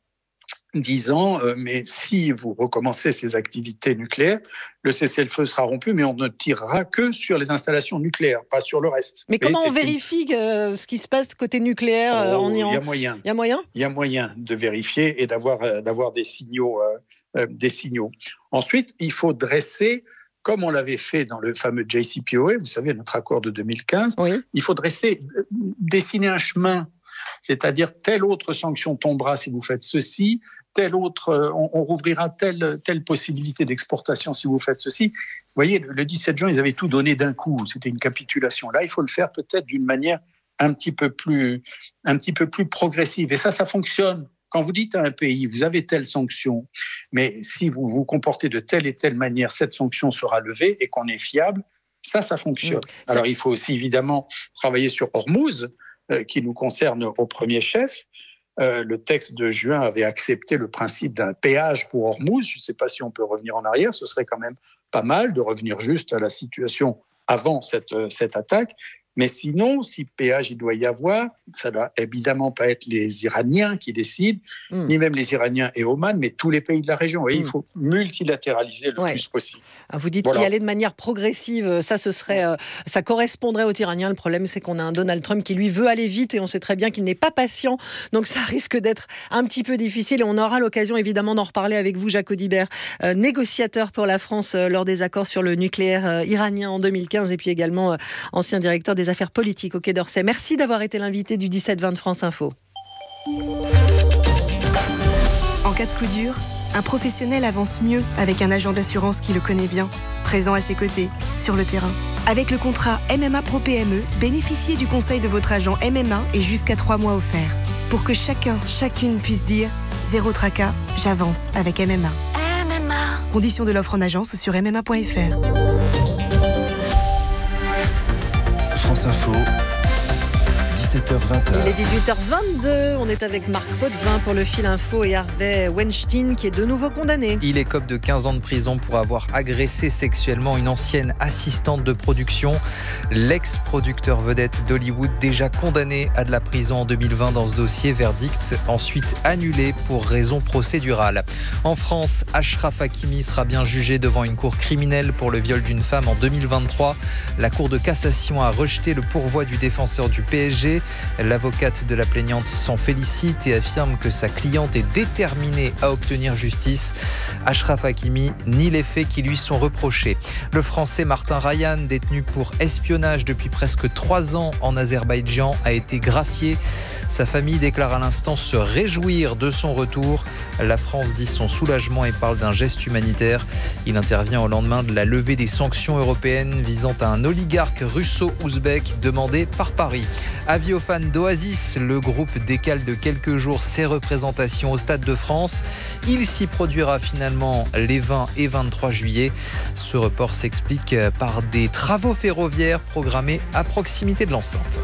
disant, euh, mais si vous recommencez ces activités nucléaires, le cessez-le-feu sera rompu, mais on ne tirera que sur les installations nucléaires, pas sur le reste. Mais comment on vérifie une... que ce qui se passe côté nucléaire oh, en Iran ? Il y a moyen. Il y a moyen ? Il y a moyen de vérifier et d'avoir, euh, d'avoir des signaux, euh, euh, des signaux. Ensuite, il faut dresser, comme on l'avait fait dans le fameux J C P O A, vous savez, notre accord de deux mille quinze, oui. Il faut dresser, dessiner un chemin. C'est-à-dire, telle autre sanction tombera si vous faites ceci, telle autre, on, on rouvrira telle, telle possibilité d'exportation si vous faites ceci. Vous voyez, le dix-sept juin, ils avaient tout donné d'un coup. C'était une capitulation. Là, il faut le faire peut-être d'une manière un petit peu plus, un petit peu plus progressive. Et ça, ça fonctionne. Quand vous dites à un pays, vous avez telle sanction, mais si vous vous comportez de telle et telle manière, cette sanction sera levée et qu'on est fiable, ça, ça fonctionne. Mmh. Alors, il faut aussi évidemment travailler sur Hormuz, euh, qui nous concerne au premier chef. Euh, le texte de juin avait accepté le principe d'un péage pour Hormuz. Je ne sais pas si on peut revenir en arrière. Ce serait quand même pas mal de revenir juste à la situation avant cette, cette attaque. Mais sinon, si péage il doit y avoir, ça ne doit évidemment pas être les Iraniens qui décident, mmh. ni même les Iraniens et Oman, mais tous les pays de la région. Mmh. Et il faut multilatéraliser le ouais. plus possible. Vous dites voilà. Qu'y aller de manière progressive, ça, ce serait, euh, ça correspondrait aux Iraniens. Le problème, c'est qu'on a un Donald Trump qui, lui, veut aller vite et on sait très bien qu'il n'est pas patient. Donc, ça risque d'être un petit peu difficile. Et on aura l'occasion, évidemment, d'en reparler avec vous, Jacques Audibert, euh, négociateur pour la France euh, lors des accords sur le nucléaire euh, iranien en deux mille quinze et puis également euh, ancien directeur des affaires politiques au Quai d'Orsay. Merci d'avoir été l'invité du dix-sept vingt de France Info. En cas de coup dur, un professionnel avance mieux avec un agent d'assurance qui le connaît bien, présent à ses côtés, sur le terrain. Avec le contrat M M A Pro P M E, bénéficiez du conseil de votre agent M M A et jusqu'à trois mois offerts. Pour que chacun, chacune puisse dire « Zéro tracas, j'avance avec M M A ». M M A. Conditions de l'offre en agence sur m m a point f r. France Info, dix-sept heures vingt. Il est dix-huit heures vingt-deux, on est avec Marc Potvin pour le fil info et Harvey Weinstein qui est de nouveau condamné. Il écope de quinze ans de prison pour avoir agressé sexuellement une ancienne assistante de production. L'ex-producteur vedette d'Hollywood, déjà condamné à de la prison en deux mille vingt dans ce dossier, verdict ensuite annulé pour raison procédurale. En France, Achraf Hakimi sera bien jugé devant une cour criminelle pour le viol d'une femme en deux mille vingt-trois. La Cour de cassation a rejeté le pourvoi du défenseur du P S G. L'avocate de la plaignante s'en félicite et affirme que sa cliente est déterminée à obtenir justice. Achraf Hakimi nie les faits qui lui sont reprochés. Le Français Martin Ryan, détenu pour espionnage depuis presque trois ans en Azerbaïdjan, a été gracié. Sa famille déclare à l'instant se réjouir de son retour. La France dit son soulagement et parle d'un geste humanitaire. Il intervient au lendemain de la levée des sanctions européennes visant à un oligarque russo-ouzbek demandé par Paris. Avis aux fans d'Oasis, le groupe décale de quelques jours ses représentations au Stade de France. Il s'y produira finalement les vingt et vingt-trois juillet. Ce report s'explique par des travaux ferroviaires programmés à proximité de l'enceinte.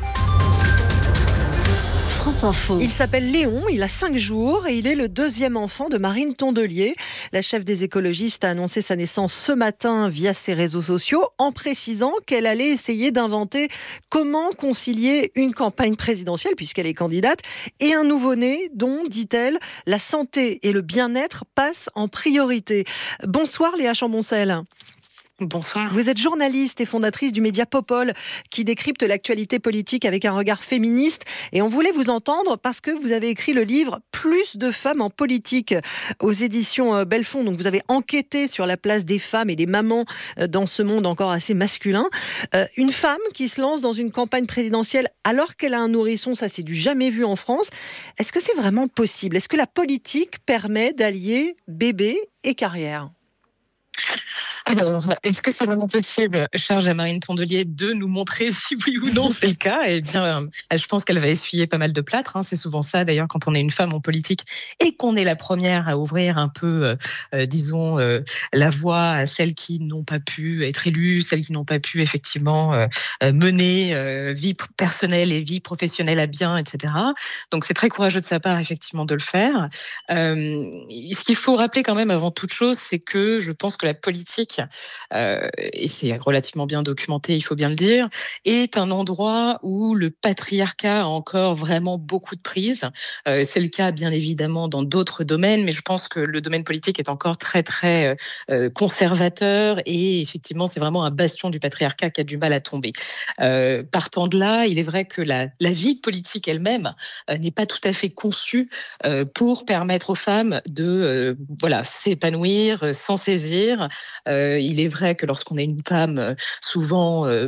France Info. Il s'appelle Léon, il a cinq jours et il est le deuxième enfant de Marine Tondelier. La chef des écologistes a annoncé sa naissance ce matin via ses réseaux sociaux en précisant qu'elle allait essayer d'inventer comment concilier une campagne présidentielle puisqu'elle est candidate et un nouveau-né dont, dit-elle, la santé et le bien-être passent en priorité. Bonsoir Léa Chamboncel. Bonsoir. Vous êtes journaliste et fondatrice du média Popol qui décrypte l'actualité politique avec un regard féministe et on voulait vous entendre parce que vous avez écrit le livre « Plus de femmes en politique » aux éditions Belfond. Donc vous avez enquêté sur la place des femmes et des mamans dans ce monde encore assez masculin. Euh, une femme qui se lance dans une campagne présidentielle alors qu'elle a un nourrisson, ça c'est du jamais vu en France. Est-ce que c'est vraiment possible ? Est-ce que la politique permet d'allier bébé et carrière ? Alors, est-ce que c'est vraiment possible, charge à Marine Tondelier, de nous montrer si oui ou non c'est le cas ? Eh bien, je pense qu'elle va essuyer pas mal de plâtre. Hein. C'est souvent ça, d'ailleurs, quand on est une femme en politique et qu'on est la première à ouvrir un peu, euh, disons, euh, la voie à celles qui n'ont pas pu être élues, celles qui n'ont pas pu, effectivement, euh, mener euh, vie personnelle et vie professionnelle à bien, et cetera. Donc, c'est très courageux de sa part, effectivement, de le faire. Euh, ce qu'il faut rappeler quand même, avant toute chose, c'est que je pense que la politique, Euh, et c'est relativement bien documenté, il faut bien le dire, est un endroit où le patriarcat a encore vraiment beaucoup de prise. Euh, c'est le cas, bien évidemment, dans d'autres domaines, mais je pense que le domaine politique est encore très, très euh, conservateur et effectivement, c'est vraiment un bastion du patriarcat qui a du mal à tomber. Euh, partant de là, il est vrai que la, la vie politique elle-même euh, n'est pas tout à fait conçue euh, pour permettre aux femmes de euh, voilà, s'épanouir, euh, s'en saisir, euh, Euh, il est vrai que lorsqu'on est une femme, souvent, euh,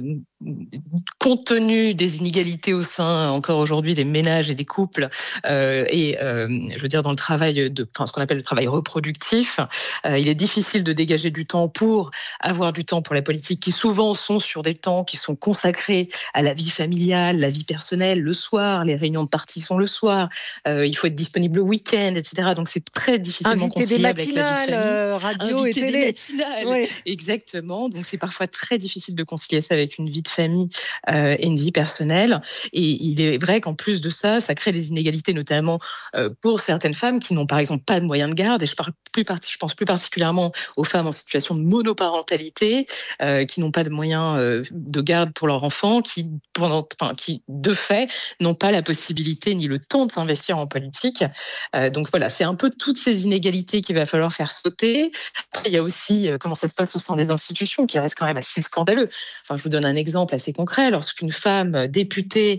compte tenu des inégalités au sein, encore aujourd'hui, des ménages et des couples, euh, et euh, je veux dire dans le travail, de, enfin, ce qu'on appelle le travail reproductif, euh, il est difficile de dégager du temps pour avoir du temps pour la politique, qui souvent sont sur des temps qui sont consacrés à la vie familiale, la vie personnelle, le soir, les réunions de parti sont le soir, euh, il faut être disponible le week-end, et cetera. Donc c'est très difficilement Inviter des conciliable avec la vie de matinales, famille. euh, radio Inviter et des télé. matinales, Oui. exactement. Donc c'est parfois très difficile de concilier ça avec une vie de famille euh, et une vie personnelle. Et il est vrai qu'en plus de ça, ça crée des inégalités, notamment euh, pour certaines femmes qui n'ont par exemple pas de moyens de garde. Et je, parle plus parti, je pense plus particulièrement aux femmes en situation de monoparentalité, euh, qui n'ont pas de moyens euh, de garde pour leur enfant, qui, pendant, enfin, qui de fait n'ont pas la possibilité ni le temps de s'investir en politique. Euh, donc voilà, c'est un peu toutes ces inégalités qu'il va falloir faire sauter. Après, il y a aussi euh, comment ça se passe au sein des institutions, qui reste quand même assez scandaleux. Enfin, je vous donne un exemple assez concret. Lorsqu'une femme députée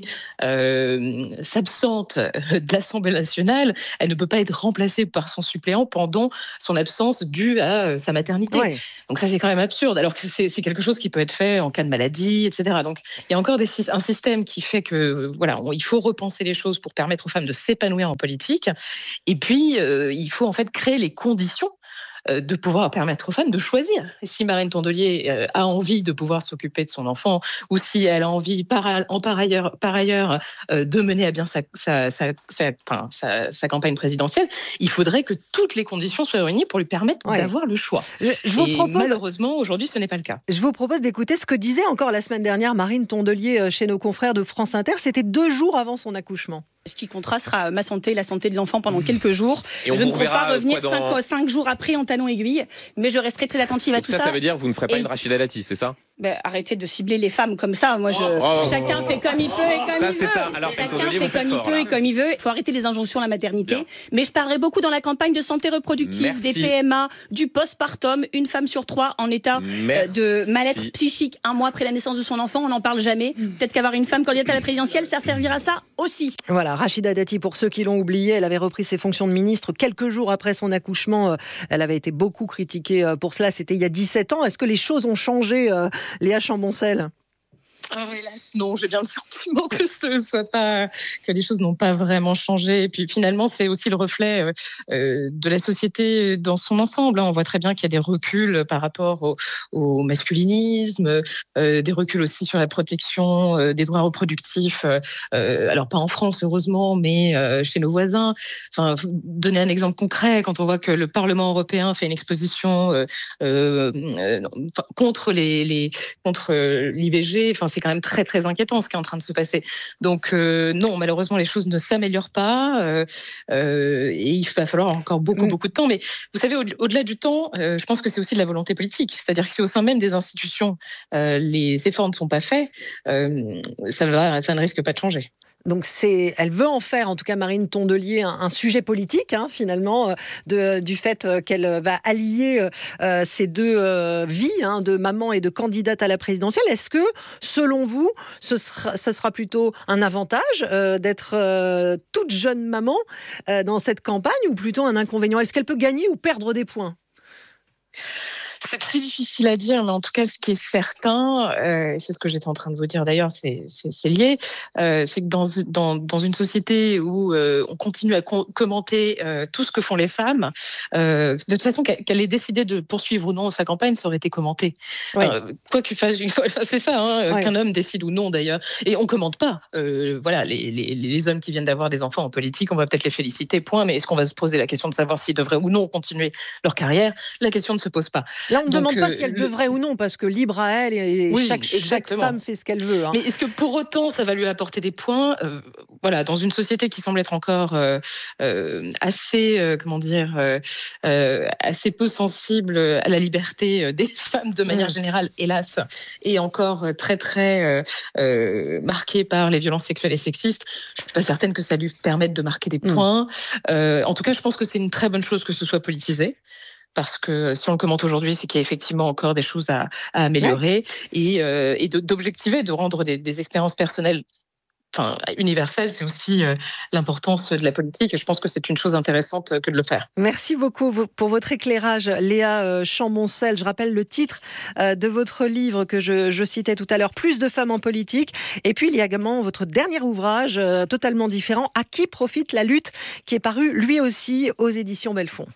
euh, s'absente de l'Assemblée nationale, elle ne peut pas être remplacée par son suppléant pendant son absence due à euh, sa maternité. Ouais. Donc ça, c'est quand même absurde, alors que c'est, c'est quelque chose qui peut être fait en cas de maladie, et cetera. Donc il y a encore des, un système qui fait que voilà, on, il faut repenser les choses pour permettre aux femmes de s'épanouir en politique. Et puis, euh, il faut en fait créer les conditions de pouvoir permettre aux femmes de choisir. Et si Marine Tondelier a envie de pouvoir s'occuper de son enfant, ou si elle a envie, par, en par ailleurs, par ailleurs de mener à bien sa, sa, sa, sa, enfin, sa, sa campagne présidentielle, il faudrait que toutes les conditions soient réunies pour lui permettre ouais. d'avoir le choix. Je, je vous Et propose, malheureusement, aujourd'hui, ce n'est pas le cas. Je vous propose d'écouter ce que disait encore la semaine dernière Marine Tondelier chez nos confrères de France Inter. C'était deux jours avant son accouchement. Ce qui comptera sera ma santé, la santé de l'enfant pendant quelques jours. Et je ne compte pas revenir dans... cinq, cinq jours après en talon aiguille, mais je resterai très attentive à Donc tout ça. Ça, ça veut dire que vous ne ferez pas et... une Rachida Dati, c'est ça? Ben, arrêtez de cibler les femmes comme ça. Moi, je... oh, oh, chacun oh, fait comme il peut et comme ça, il veut. Un... Alors, chacun fait fait comme il fort, peut là. et comme il veut. Il faut arrêter les injonctions à la maternité. Bien. Mais je parlerai beaucoup dans la campagne de santé reproductive, Merci. des P M A, du postpartum. Une femme sur trois en état Merci. de mal-être psychique un mois après la naissance de son enfant. On n'en parle jamais. Mmh. Peut-être qu'avoir une femme candidate à la présidentielle, ça servira à ça aussi. Voilà, Rachida Dati, pour ceux qui l'ont oublié, elle avait repris ses fonctions de ministre quelques jours après son accouchement. Elle avait été beaucoup critiquée pour cela. C'était il y a dix-sept ans. Est-ce que les choses ont changé, euh, Léa Chamboncel ? Oh, hélas, non, j'ai bien le sentiment que ce soit pas, que les choses n'ont pas vraiment changé. Et puis finalement, c'est aussi le reflet euh, de la société dans son ensemble. On voit très bien qu'il y a des reculs par rapport au, au masculinisme, euh, des reculs aussi sur la protection euh, des droits reproductifs. Euh, alors pas en France, heureusement, mais euh, chez nos voisins. Enfin, donner un exemple concret, quand on voit que le Parlement européen fait une exposition euh, euh, euh, contre les, les contre l'I V G. Enfin, c'est quand même très très inquiétant ce qui est en train de se passer. Donc euh, non, malheureusement les choses ne s'améliorent pas euh, euh, et il va falloir encore beaucoup mmh. beaucoup de temps. Mais vous savez, au- au-delà du temps, euh, je pense que c'est aussi de la volonté politique. C'est-à-dire que si au sein même des institutions euh, les efforts ne sont pas faits, euh, ça, va, ça ne risque pas de changer. Donc c'est, elle veut en faire, en tout cas Marine Tondelier, un, un sujet politique, hein, finalement, euh, de, du fait euh, qu'elle va allier euh, ces deux euh, vies, hein, de maman et de candidate à la présidentielle. Est-ce que, selon vous, ce sera, ce sera plutôt un avantage euh, d'être euh, toute jeune maman euh, dans cette campagne, ou plutôt un inconvénient ? Est-ce qu'elle peut gagner ou perdre des points ? C'est très difficile à dire, mais en tout cas, ce qui est certain, euh, et c'est ce que j'étais en train de vous dire d'ailleurs, c'est, c'est, c'est lié, euh, c'est que dans, dans, dans une société où euh, on continue à com- commenter euh, tout ce que font les femmes, euh, de toute façon, qu'elle, qu'elle ait décidé de poursuivre ou non sa campagne, ça aurait été commenté. Ouais. Euh, quoi qu'il fasse, c'est ça, hein, Ouais. qu'un homme décide ou non d'ailleurs. Et on commente pas. Euh, voilà, les, les, les hommes qui viennent d'avoir des enfants en politique, on va peut-être les féliciter, point, mais est-ce qu'on va se poser la question de savoir s'ils devraient ou non continuer leur carrière ? La question ne se pose pas. Là, on ne Donc, demande pas euh, si elle le- devrait ou non, parce que libre à elle, et Oui, chaque, chaque exactement. femme fait ce qu'elle veut. Hein. Mais est-ce que pour autant ça va lui apporter des points ? Euh, Voilà, dans une société qui semble être encore euh, euh, assez, euh, comment dire, euh, euh, assez peu sensible à la liberté euh, des femmes de manière Mmh. générale, hélas, et encore euh, très très euh, euh, marquée par les violences sexuelles et sexistes. Je suis pas certaine que ça lui permette de marquer des Mmh. points. Euh, en tout cas, je pense que c'est une très bonne chose que ce soit politisé. Parce que si on le commente aujourd'hui, c'est qu'il y a effectivement encore des choses à, à améliorer et, euh, et de- d'objectiver, de rendre des, des expériences personnelles enfin, universelle, c'est aussi euh, l'importance de la politique. Et je pense que c'est une chose intéressante que de le faire. Merci beaucoup pour votre éclairage, Léa Chamboncel. Je rappelle le titre de votre livre que je, je citais tout à l'heure, Plus de femmes en politique. Et puis, il y a également votre dernier ouvrage, euh, totalement différent, À qui profite la lutte, qui est paru lui aussi aux éditions Belfond.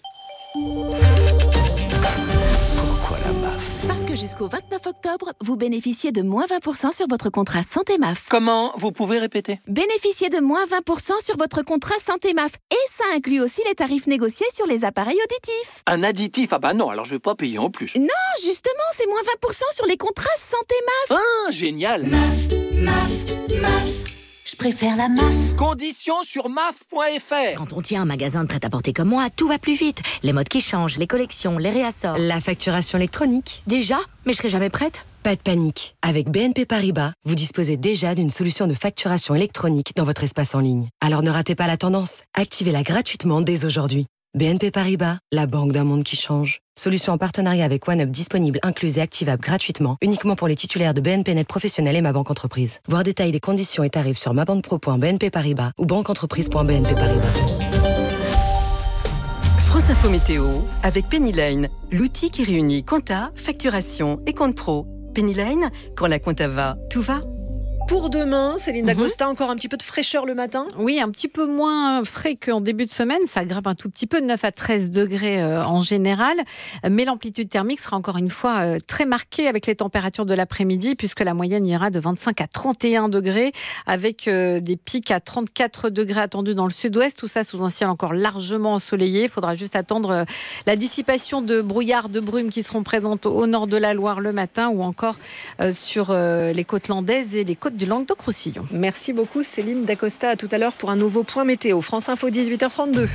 Pourquoi la M A F ? Parce que jusqu'au vingt-neuf octobre, vous bénéficiez de moins vingt pour cent sur votre contrat Santé M A F. Comment ? Vous pouvez répéter ? Bénéficiez de moins vingt pour cent sur votre contrat Santé M A F. Et ça inclut aussi les tarifs négociés sur les appareils auditifs. Un additif ? Ah bah non, alors je vais pas payer en plus. Non, justement, c'est moins vingt pour cent sur les contrats Santé M A F. Ah, génial ! M A F, M A F, M A F. Je préfère la M A F. Conditions sur M A F point F R. Quand on tient un magasin de prêt-à-porter comme moi, tout va plus vite. Les modes qui changent, les collections, les réassorts. La facturation électronique. Déjà ? Mais je serai jamais prête ? Pas de panique. Avec B N P Paribas, vous disposez déjà d'une solution de facturation électronique dans votre espace en ligne. Alors ne ratez pas la tendance. Activez-la gratuitement dès aujourd'hui. B N P Paribas, la banque d'un monde qui change. Solution en partenariat avec OneUp disponible, incluse et activable gratuitement, uniquement pour les titulaires de B N P Net Professionnel et Ma Banque Entreprise. Voir détail des conditions et tarifs sur mabanquepro point b n p paribas ou banqueentreprise point b n p paribas. France Info Météo avec Pennyline, l'outil qui réunit compta, facturation et compte pro. Pennyline, quand la compta va, tout va. Pour demain, Céline Dacosta, mm-hmm. encore un petit peu de fraîcheur le matin ? Oui, un petit peu moins frais qu'en début de semaine. Ça grimpe un tout petit peu, de neuf à treize degrés euh, en général. Mais l'amplitude thermique sera encore une fois euh, très marquée avec les températures de l'après-midi, puisque la moyenne ira de vingt-cinq à trente et un degrés, avec euh, des pics à trente-quatre degrés attendus dans le sud-ouest. Tout ça sous un ciel encore largement ensoleillé. Il faudra juste attendre euh, la dissipation de brouillard, de brumes qui seront présentes au nord de la Loire le matin, ou encore euh, sur euh, les côtes landaises et les côtes du Languedoc-Roussillon. Merci beaucoup Céline Dacosta. À tout à l'heure pour un nouveau point météo. France Info, dix-huit heures trente-deux.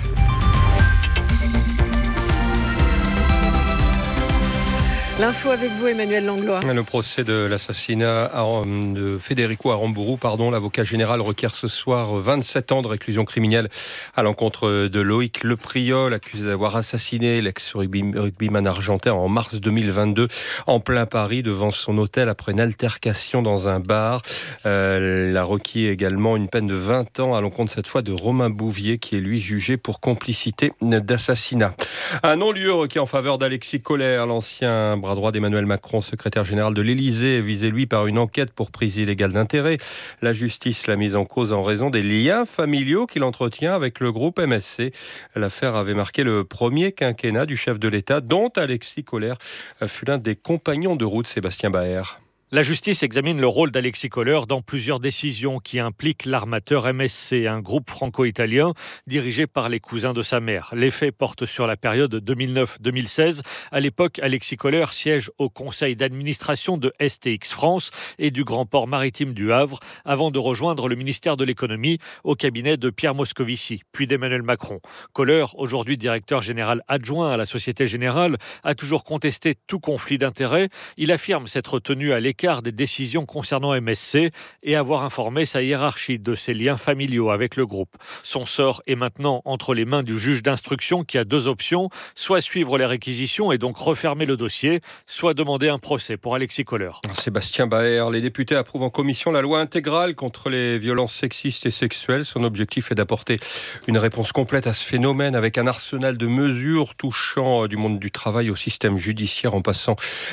L'info avec vous, Emmanuel Langlois. Le procès de l'assassinat de Federico Aramburu, pardon, l'avocat général requiert ce soir vingt-sept ans de réclusion criminelle à l'encontre de Loïc Lepriol, accusé d'avoir assassiné l'ex-rugbyman argentin en mars deux mille vingt-deux en plein Paris devant son hôtel après une altercation dans un bar. Euh, il a requis également une peine de vingt ans à l'encontre cette fois de Romain Bouvier, qui est lui jugé pour complicité d'assassinat. Un non-lieu requis en faveur d'Alexis Kohler, l'ancien bras droit d'Emmanuel Macron, secrétaire général de l'Élysée, visé lui par une enquête pour prise illégale d'intérêt. La justice l'a mise en cause en raison des liens familiaux qu'il entretient avec le groupe M S C. L'affaire avait marqué le premier quinquennat du chef de l'État, dont Alexis Kohler fut l'un des compagnons de route. Sébastien Baer. La justice examine le rôle d'Alexis Kohler dans plusieurs décisions qui impliquent l'armateur M S C, un groupe franco-italien dirigé par les cousins de sa mère. Les faits portent sur la période deux mille neuf deux mille seize. À l'époque, Alexis Kohler siège au conseil d'administration de S T X France et du Grand Port Maritime du Havre, avant de rejoindre le ministère de l'économie au cabinet de Pierre Moscovici, puis d'Emmanuel Macron. Kohler, aujourd'hui directeur général adjoint à la Société Générale, a toujours contesté tout conflit d'intérêts. Il affirme s'être tenu à l'écart des décisions concernant M S C et avoir informé sa hiérarchie de ses liens familiaux avec le groupe. Son sort est maintenant entre les mains du juge d'instruction qui a deux options, soit suivre les réquisitions et donc refermer le dossier, soit demander un procès pour Alexis Kohler. Sébastien Baer, les députés approuvent en commission la loi intégrale contre les violences sexistes et sexuelles. Son objectif est d'apporter une réponse complète à ce phénomène avec un arsenal de mesures touchant du monde du travail au système judiciaire en passant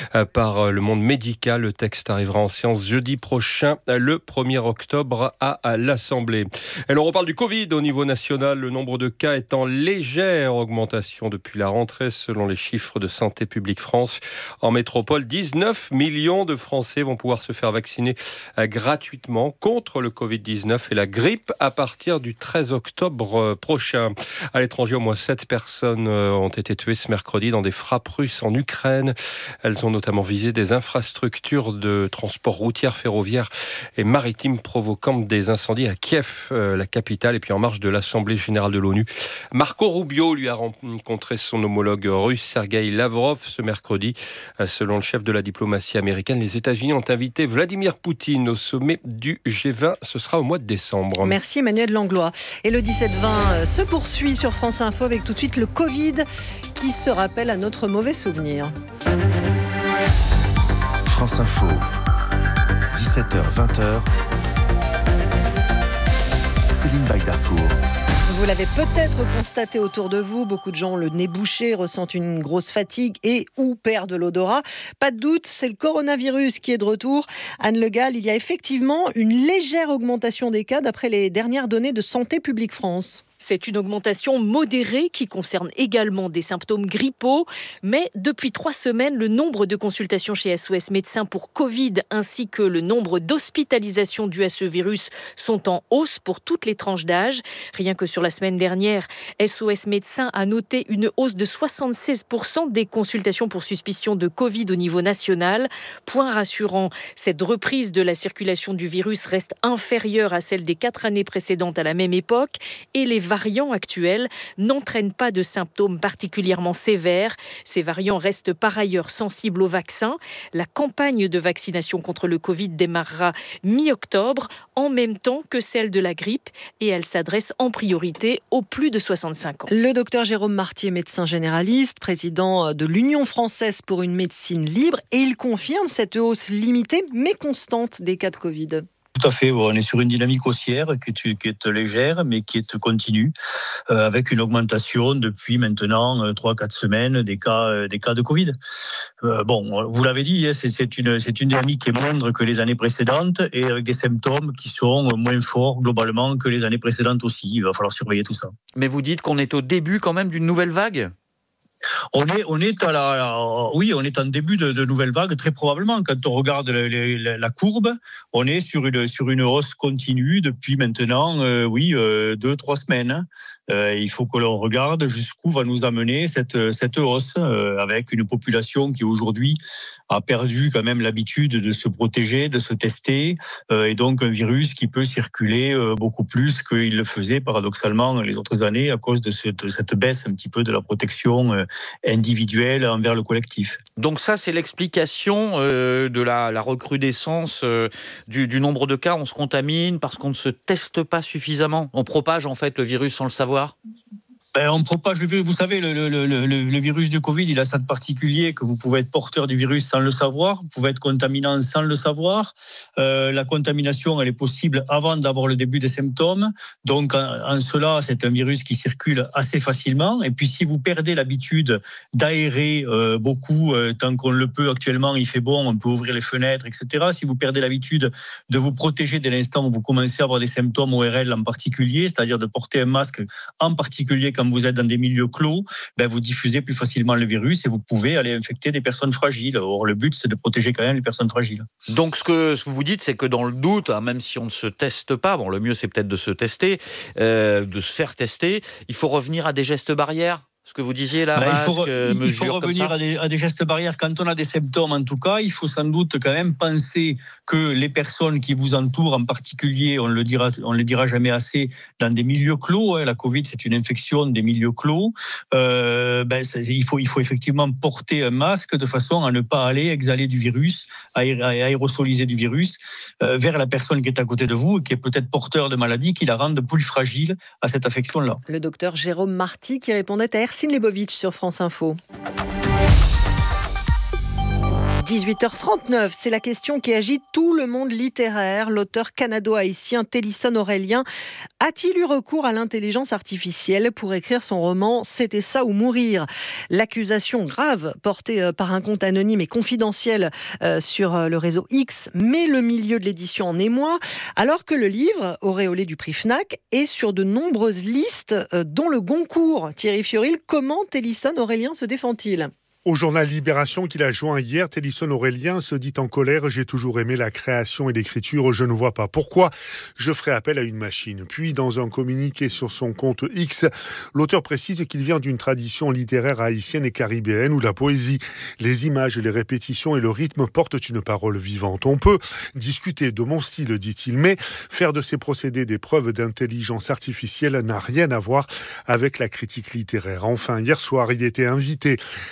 par le monde médical. Le texte arrivera en séance jeudi prochain, le premier octobre, à l'Assemblée. Et l'on reparle du Covid au niveau national. Le nombre de cas est en légère augmentation depuis la rentrée, selon les chiffres de Santé publique France. En métropole, dix-neuf millions de Français vont pouvoir se faire vacciner gratuitement contre le covid dix-neuf et la grippe à partir du treize octobre prochain. À l'étranger, au moins sept personnes ont été tuées ce mercredi dans des frappes russes en Ukraine. Elles ont notamment visé des infrastructures de de transport routier, ferroviaire et maritime, provoquant des incendies à Kiev, euh, la capitale. Et puis en marge de l'Assemblée générale de l'ONU, Marco Rubio lui a rencontré son homologue russe Sergueï Lavrov ce mercredi. Euh, selon le chef de la diplomatie américaine, les États-Unis ont invité Vladimir Poutine au sommet du G vingt. Ce sera au mois de décembre. Merci Emmanuel Langlois. Et le dix-sept vingt se poursuit sur France Info avec tout de suite le Covid qui se rappelle à notre mauvais souvenir. France Info, dix-sept heures vingt. Céline Bagdarcourt. Vous l'avez peut-être constaté autour de vous, beaucoup de gens ont le nez bouché, ressentent une grosse fatigue et ou perdent l'odorat. Pas de doute, c'est le coronavirus qui est de retour. Anne Le Gall, il y a effectivement une légère augmentation des cas d'après les dernières données de Santé publique France. C'est une augmentation modérée qui concerne également des symptômes grippaux. Mais depuis trois semaines, le nombre de consultations chez S O S Médecins pour Covid ainsi que le nombre d'hospitalisations dues à ce virus sont en hausse pour toutes les tranches d'âge. Rien que sur la semaine dernière, S O S Médecins a noté une hausse de soixante-seize pour cent des consultations pour suspicion de Covid au niveau national. Point rassurant, cette reprise de la circulation du virus reste inférieure à celle des quatre années précédentes à la même époque et les variants actuels n'entraînent pas de symptômes particulièrement sévères. Ces variants restent par ailleurs sensibles au vaccin. La campagne de vaccination contre le Covid démarrera mi-octobre, en même temps que celle de la grippe, et elle s'adresse en priorité aux plus de soixante-cinq ans. Le docteur Jérôme Marty est médecin généraliste, président de l'Union française pour une médecine libre, et il confirme cette hausse limitée mais constante des cas de Covid. Tout à fait, on est sur une dynamique haussière qui est, qui est légère mais qui est continue, euh, avec une augmentation depuis maintenant euh, trois à quatre semaines des cas, euh, des cas de Covid. Euh, bon, vous l'avez dit, c'est, c'est, une, c'est une dynamique qui est moindre que les années précédentes et avec des symptômes qui sont moins forts globalement que les années précédentes aussi. Il va falloir surveiller tout ça. Mais vous dites qu'on est au début quand même d'une nouvelle vague ? On est, on est à la, oui, on est en début de, de nouvelle vague, très probablement. Quand on regarde la, la, la courbe, on est sur une, sur une hausse continue depuis maintenant, euh, oui, euh, deux, trois semaines. Euh, il faut que l'on regarde jusqu'où va nous amener cette, cette hausse, euh, avec une population qui aujourd'hui a perdu quand même l'habitude de se protéger, de se tester, euh, et donc un virus qui peut circuler euh, beaucoup plus qu'il le faisait paradoxalement les autres années à cause de cette, de cette baisse un petit peu de la protection euh, individuelle envers le collectif. Donc ça, c'est l'explication euh, de la, la recrudescence euh, du, du nombre de cas. On se contamine parce qu'on ne se teste pas suffisamment. On propage en fait le virus sans le savoir. Ben, on propage le virus. Vous savez, le, le, le, le virus du Covid, il a ça de particulier que vous pouvez être porteur du virus sans le savoir, vous pouvez être contaminant sans le savoir. Euh, la contamination, elle est possible avant d'avoir le début des symptômes. Donc, en, en cela, c'est un virus qui circule assez facilement. Et puis, si vous perdez l'habitude d'aérer euh, beaucoup, euh, tant qu'on le peut actuellement, il fait bon, on peut ouvrir les fenêtres, et cetera. Si vous perdez l'habitude de vous protéger dès l'instant où vous commencez à avoir des symptômes O R L en particulier, c'est-à-dire de porter un masque en particulier quand vous êtes dans des milieux clos, ben vous diffusez plus facilement le virus et vous pouvez aller infecter des personnes fragiles. Or, le but, c'est de protéger quand même les personnes fragiles. Donc, ce que, ce que vous dites, c'est que dans le doute, hein, même si on ne se teste pas, bon, le mieux, c'est peut-être de se tester, euh, de se faire tester, il faut revenir à des gestes barrières. Ce que vous disiez là, ben, masque, il faut, mesure il faut revenir à des, à des gestes barrières. Quand on a des symptômes, en tout cas, il faut sans doute quand même penser que les personnes qui vous entourent, en particulier, on le dira, on le dira jamais assez, dans des milieux clos, hein, la Covid, c'est une infection des milieux clos, euh, ben, il, faut, il faut effectivement porter un masque de façon à ne pas aller exhaler du virus, à aérosoliser du virus euh, vers la personne qui est à côté de vous, qui est peut-être porteur de maladie, qui la rende plus fragile à cette affection-là. Le docteur Jérôme Marty qui répondait à Ercine Lebovitch sur France Info. dix-huit heures trente-neuf, c'est la question qui agite tout le monde littéraire. L'auteur canado-haïtien Télisson Aurélien a-t-il eu recours à l'intelligence artificielle pour écrire son roman « C'était ça ou mourir ». L'accusation grave portée par un compte anonyme et confidentiel sur le réseau X met le milieu de l'édition en émoi, alors que le livre, auréolé du prix Fnac, est sur de nombreuses listes, dont le Goncourt. Thierry Fioril, comment Télisson Aurélien se défend-il ? Au journal Libération qu'il a joint hier, Télisson Aurélien se dit en colère « J'ai toujours aimé la création et l'écriture, je ne vois pas pourquoi je ferai appel à une machine ». Puis, dans un communiqué sur son compte X, l'auteur précise qu'il vient d'une tradition littéraire haïtienne et caribéenne où la poésie, les images, les répétitions et le rythme portent une parole vivante. On peut discuter de mon style, dit-il, mais faire de ces procédés des preuves d'intelligence artificielle n'a rien à voir avec la critique littéraire. Enfin, hier soir, il était invité à la maison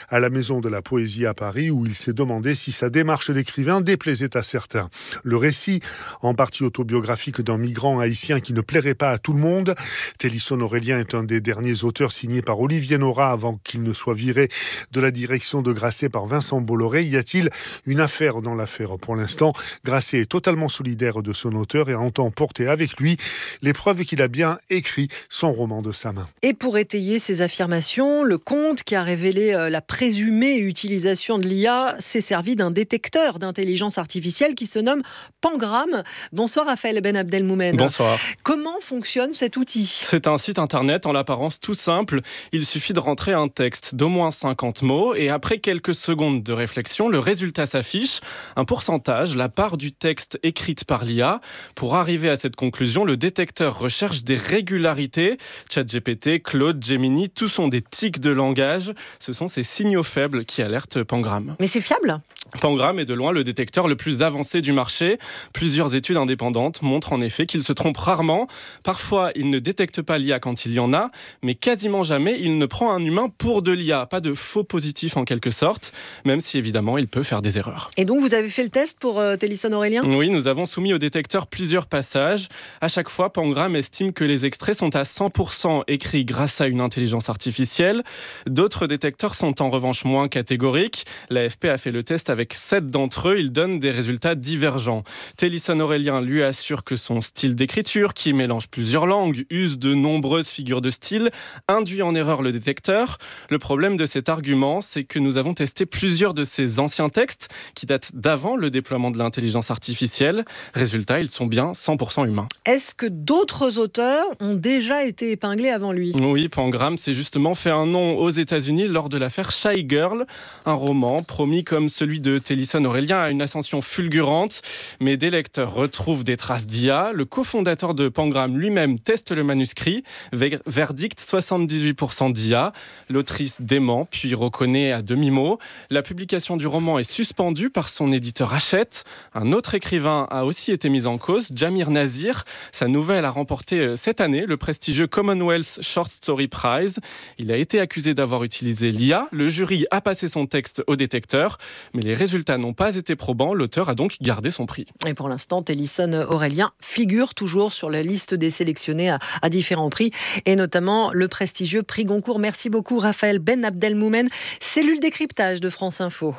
Maison de la Poésie à Paris, où il s'est demandé si sa démarche d'écrivain déplaisait à certains. Le récit, en partie autobiographique d'un migrant haïtien qui ne plairait pas à tout le monde. Télisson Aurélien est un des derniers auteurs signés par Olivier Nora avant qu'il ne soit viré de la direction de Grasset par Vincent Bolloré. Y a-t-il une affaire dans l'affaire? Pour l'instant, Grasset est totalement solidaire de son auteur et entend porter avec lui les preuves qu'il a bien écrit son roman de sa main. Et pour étayer ces affirmations, le Conte, qui a révélé la présumée utilisation de l'I A, s'est servi d'un détecteur d'intelligence artificielle qui se nomme Pangram. Bonsoir Raphaël Ben Abdelmoumen. Bonsoir. Comment fonctionne cet outil? C'est un site internet en l'apparence tout simple. Il suffit de rentrer un texte d'au moins cinquante mots et après quelques secondes de réflexion, le résultat s'affiche. Un pourcentage, la part du texte écrite par l'I A. Pour arriver à cette conclusion, le détecteur recherche des régularités. ChatGPT, Claude, Gemini, tous sont des tics de langage. Ce sont ces signaux faibles qui alertent Pangram. Mais c'est fiable ? Pangram est de loin le détecteur le plus avancé du marché. Plusieurs études indépendantes montrent en effet qu'il se trompe rarement. Parfois, il ne détecte pas l'I A quand il y en a, mais quasiment jamais, il ne prend un humain pour de l'I A. Pas de faux positif en quelque sorte, même si évidemment, il peut faire des erreurs. Et donc, vous avez fait le test pour euh, Télisson Aurélien ? Oui, nous avons soumis au détecteur plusieurs passages. À chaque fois, Pangram estime que les extraits sont à cent pour cent écrits grâce à une intelligence artificielle. D'autres détecteurs sont en revanche moins catégoriques. L'A F P a fait le test avec sept d'entre eux. Ils donnent des résultats divergents. Télisson Aurélien lui assure que son style d'écriture, qui mélange plusieurs langues, use de nombreuses figures de style, induit en erreur le détecteur. Le problème de cet argument, c'est que nous avons testé plusieurs de ces anciens textes qui datent d'avant le déploiement de l'intelligence artificielle. Résultat, ils sont bien cent pour cent humains. Est-ce que d'autres auteurs ont déjà été épinglés avant lui ? Oui, Pangram s'est justement fait un nom aux États-Unis lors de l'affaire Shy Girl, un roman promis comme celui de Télisson Aurélien à une ascension fulgurante. Mais des lecteurs retrouvent des traces d'I A. Le cofondateur de Pangram lui-même teste le manuscrit. Verdict, soixante-dix-huit pour cent d'I A. L'autrice dément, puis reconnaît à demi-mot. La publication du roman est suspendue par son éditeur Hachette. Un autre écrivain a aussi été mis en cause, Jamir Nazir. Sa nouvelle a remporté cette année le prestigieux Commonwealth Short Story Prize. Il a été accusé d'avoir utilisé l'I A. Le jury a passé son texte au détecteur, mais les résultats n'ont pas été probants. L'auteur a donc gardé son prix. Et pour l'instant, Télisson Aurélien figure toujours sur la liste des sélectionnés à, à différents prix, et notamment le prestigieux prix Goncourt. Merci beaucoup Raphaël Ben Abdelmoumen, cellule décryptage de France Info.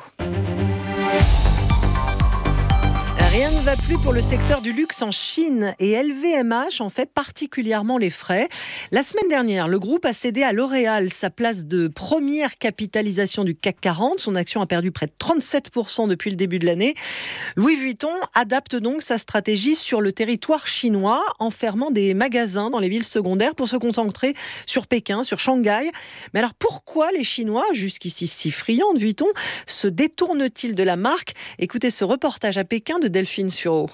Rien ne va plus pour le secteur du luxe en Chine et L V M H en fait particulièrement les frais. La semaine dernière, le groupe a cédé à L'Oréal sa place de première capitalisation du C A C quarante. Son action a perdu près de trente-sept pour cent depuis le début de l'année. Louis Vuitton adapte donc sa stratégie sur le territoire chinois en fermant des magasins dans les villes secondaires pour se concentrer sur Pékin, sur Shanghai. Mais alors pourquoi les Chinois, jusqu'ici si friands de Vuitton, se détournent-ils de la marque ? Écoutez ce reportage à Pékin de Delphine Sureau.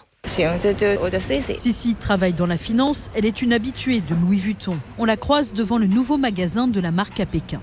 Sissi travaille dans la finance, elle est une habituée de Louis Vuitton. On la croise devant le nouveau magasin de la marque à Pékin.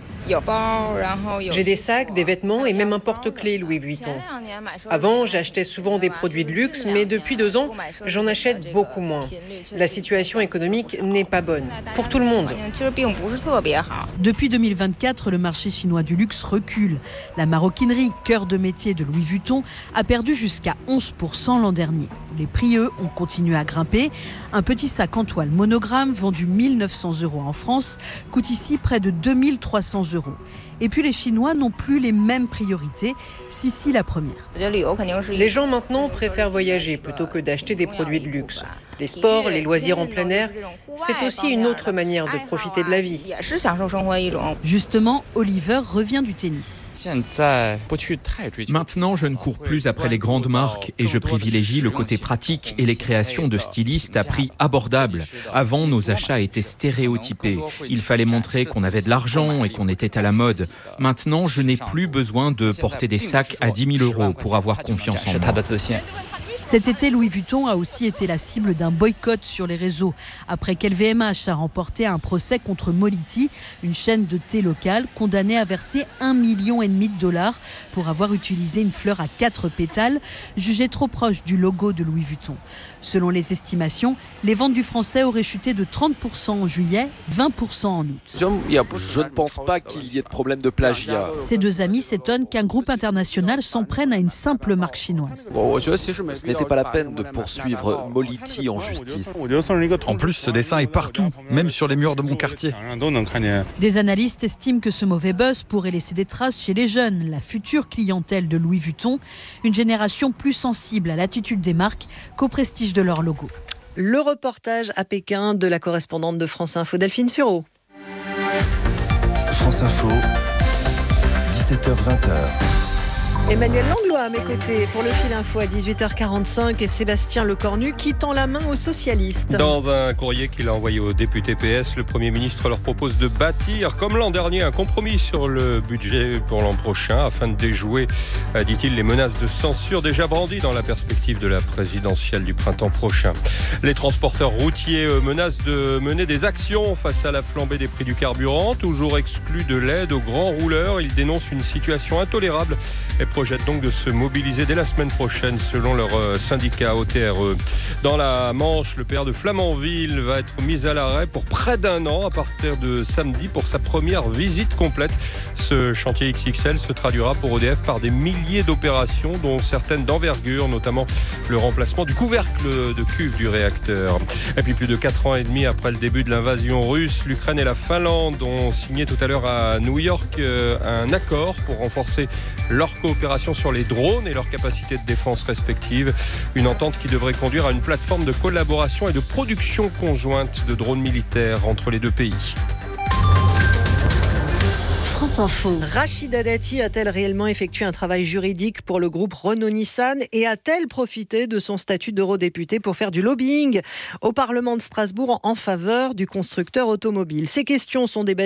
J'ai des sacs, des vêtements et même un porte-clés Louis Vuitton. Avant, j'achetais souvent des produits de luxe, mais depuis deux ans, j'en achète beaucoup moins. La situation économique n'est pas bonne, pour tout le monde. Depuis deux mille vingt-quatre, le marché chinois du luxe recule. La maroquinerie, cœur de métier de Louis Vuitton, a perdu jusqu'à onze pour cent l'an dernier. Les prix, eux, ont continué à grimper. Un petit sac en toile monogramme, vendu mille neuf cents euros en France, coûte ici près de deux mille trois cents euros. Et puis les Chinois n'ont plus les mêmes priorités, Sissi la première. Les gens maintenant préfèrent voyager plutôt que d'acheter des produits de luxe. Les sports, les loisirs en plein air, c'est aussi une autre manière de profiter de la vie. Justement, Oliver revient du tennis. Maintenant, je ne cours plus après les grandes marques et je privilégie le côté pratique et les créations de stylistes à prix abordable. Avant, nos achats étaient stéréotypés. Il fallait montrer qu'on avait de l'argent et qu'on était à la mode. Maintenant, je n'ai plus besoin de porter des sacs à dix mille euros pour avoir confiance en moi. Cet été, Louis Vuitton a aussi été la cible d'un boycott sur les réseaux, après qu'L V M H a remporté un procès contre Moliti, une chaîne de thé locale condamnée à verser un million et demi de dollars pour avoir utilisé une fleur à quatre pétales, jugée trop proche du logo de Louis Vuitton. Selon les estimations, les ventes du français auraient chuté de trente pour cent en juillet, vingt pour cent en août. Je ne pense pas qu'il y ait de problème de plagiat. Ces deux amis s'étonnent qu'un groupe international s'en prenne à une simple marque chinoise. Ce n'était pas la peine de poursuivre Moliti en justice. En plus, ce dessin est partout, même sur les murs de mon quartier. Des analystes estiment que ce mauvais buzz pourrait laisser des traces chez les jeunes, la future clientèle de Louis Vuitton, une génération plus sensible à l'attitude des marques qu'au prestige de leur logo. Le reportage à Pékin de la correspondante de France Info, Delphine Sureau. France Info, dix-sept heures vingt. Emmanuel Langlois à mes côtés pour le fil info à dix-huit heures quarante-cinq et Sébastien Lecornu qui tend la main aux socialistes. Dans un courrier qu'il a envoyé aux députés P S, le Premier ministre leur propose de bâtir, comme l'an dernier, un compromis sur le budget pour l'an prochain afin de déjouer, dit-il, les menaces de censure déjà brandies dans la perspective de la présidentielle du printemps prochain. Les transporteurs routiers menacent de mener des actions face à la flambée des prix du carburant, toujours exclus de l'aide aux grands rouleurs. Ils dénoncent une situation intolérable et projettent donc de se mobiliser dès la semaine prochaine selon leur syndicat O T R E. Dans la Manche, le P R de Flamanville va être mis à l'arrêt pour près d'un an à partir de samedi pour sa première visite complète. Ce chantier X X L se traduira pour E D F par des milliers d'opérations dont certaines d'envergure, notamment le remplacement du couvercle de cuve du réacteur. Et puis plus de quatre ans et demi après le début de l'invasion russe, l'Ukraine et la Finlande ont signé tout à l'heure à New York un accord pour renforcer leur coopération sur les drones et leurs capacités de défense respectives. Une entente qui devrait conduire à une plateforme de collaboration et de production conjointe de drones militaires entre les deux pays. France Info. Rachida Dati a-t-elle réellement effectué un travail juridique pour le groupe Renault-Nissan et a-t-elle profité de son statut d'eurodéputée pour faire du lobbying au Parlement de Strasbourg en faveur du constructeur automobile ? Ces questions sont débattues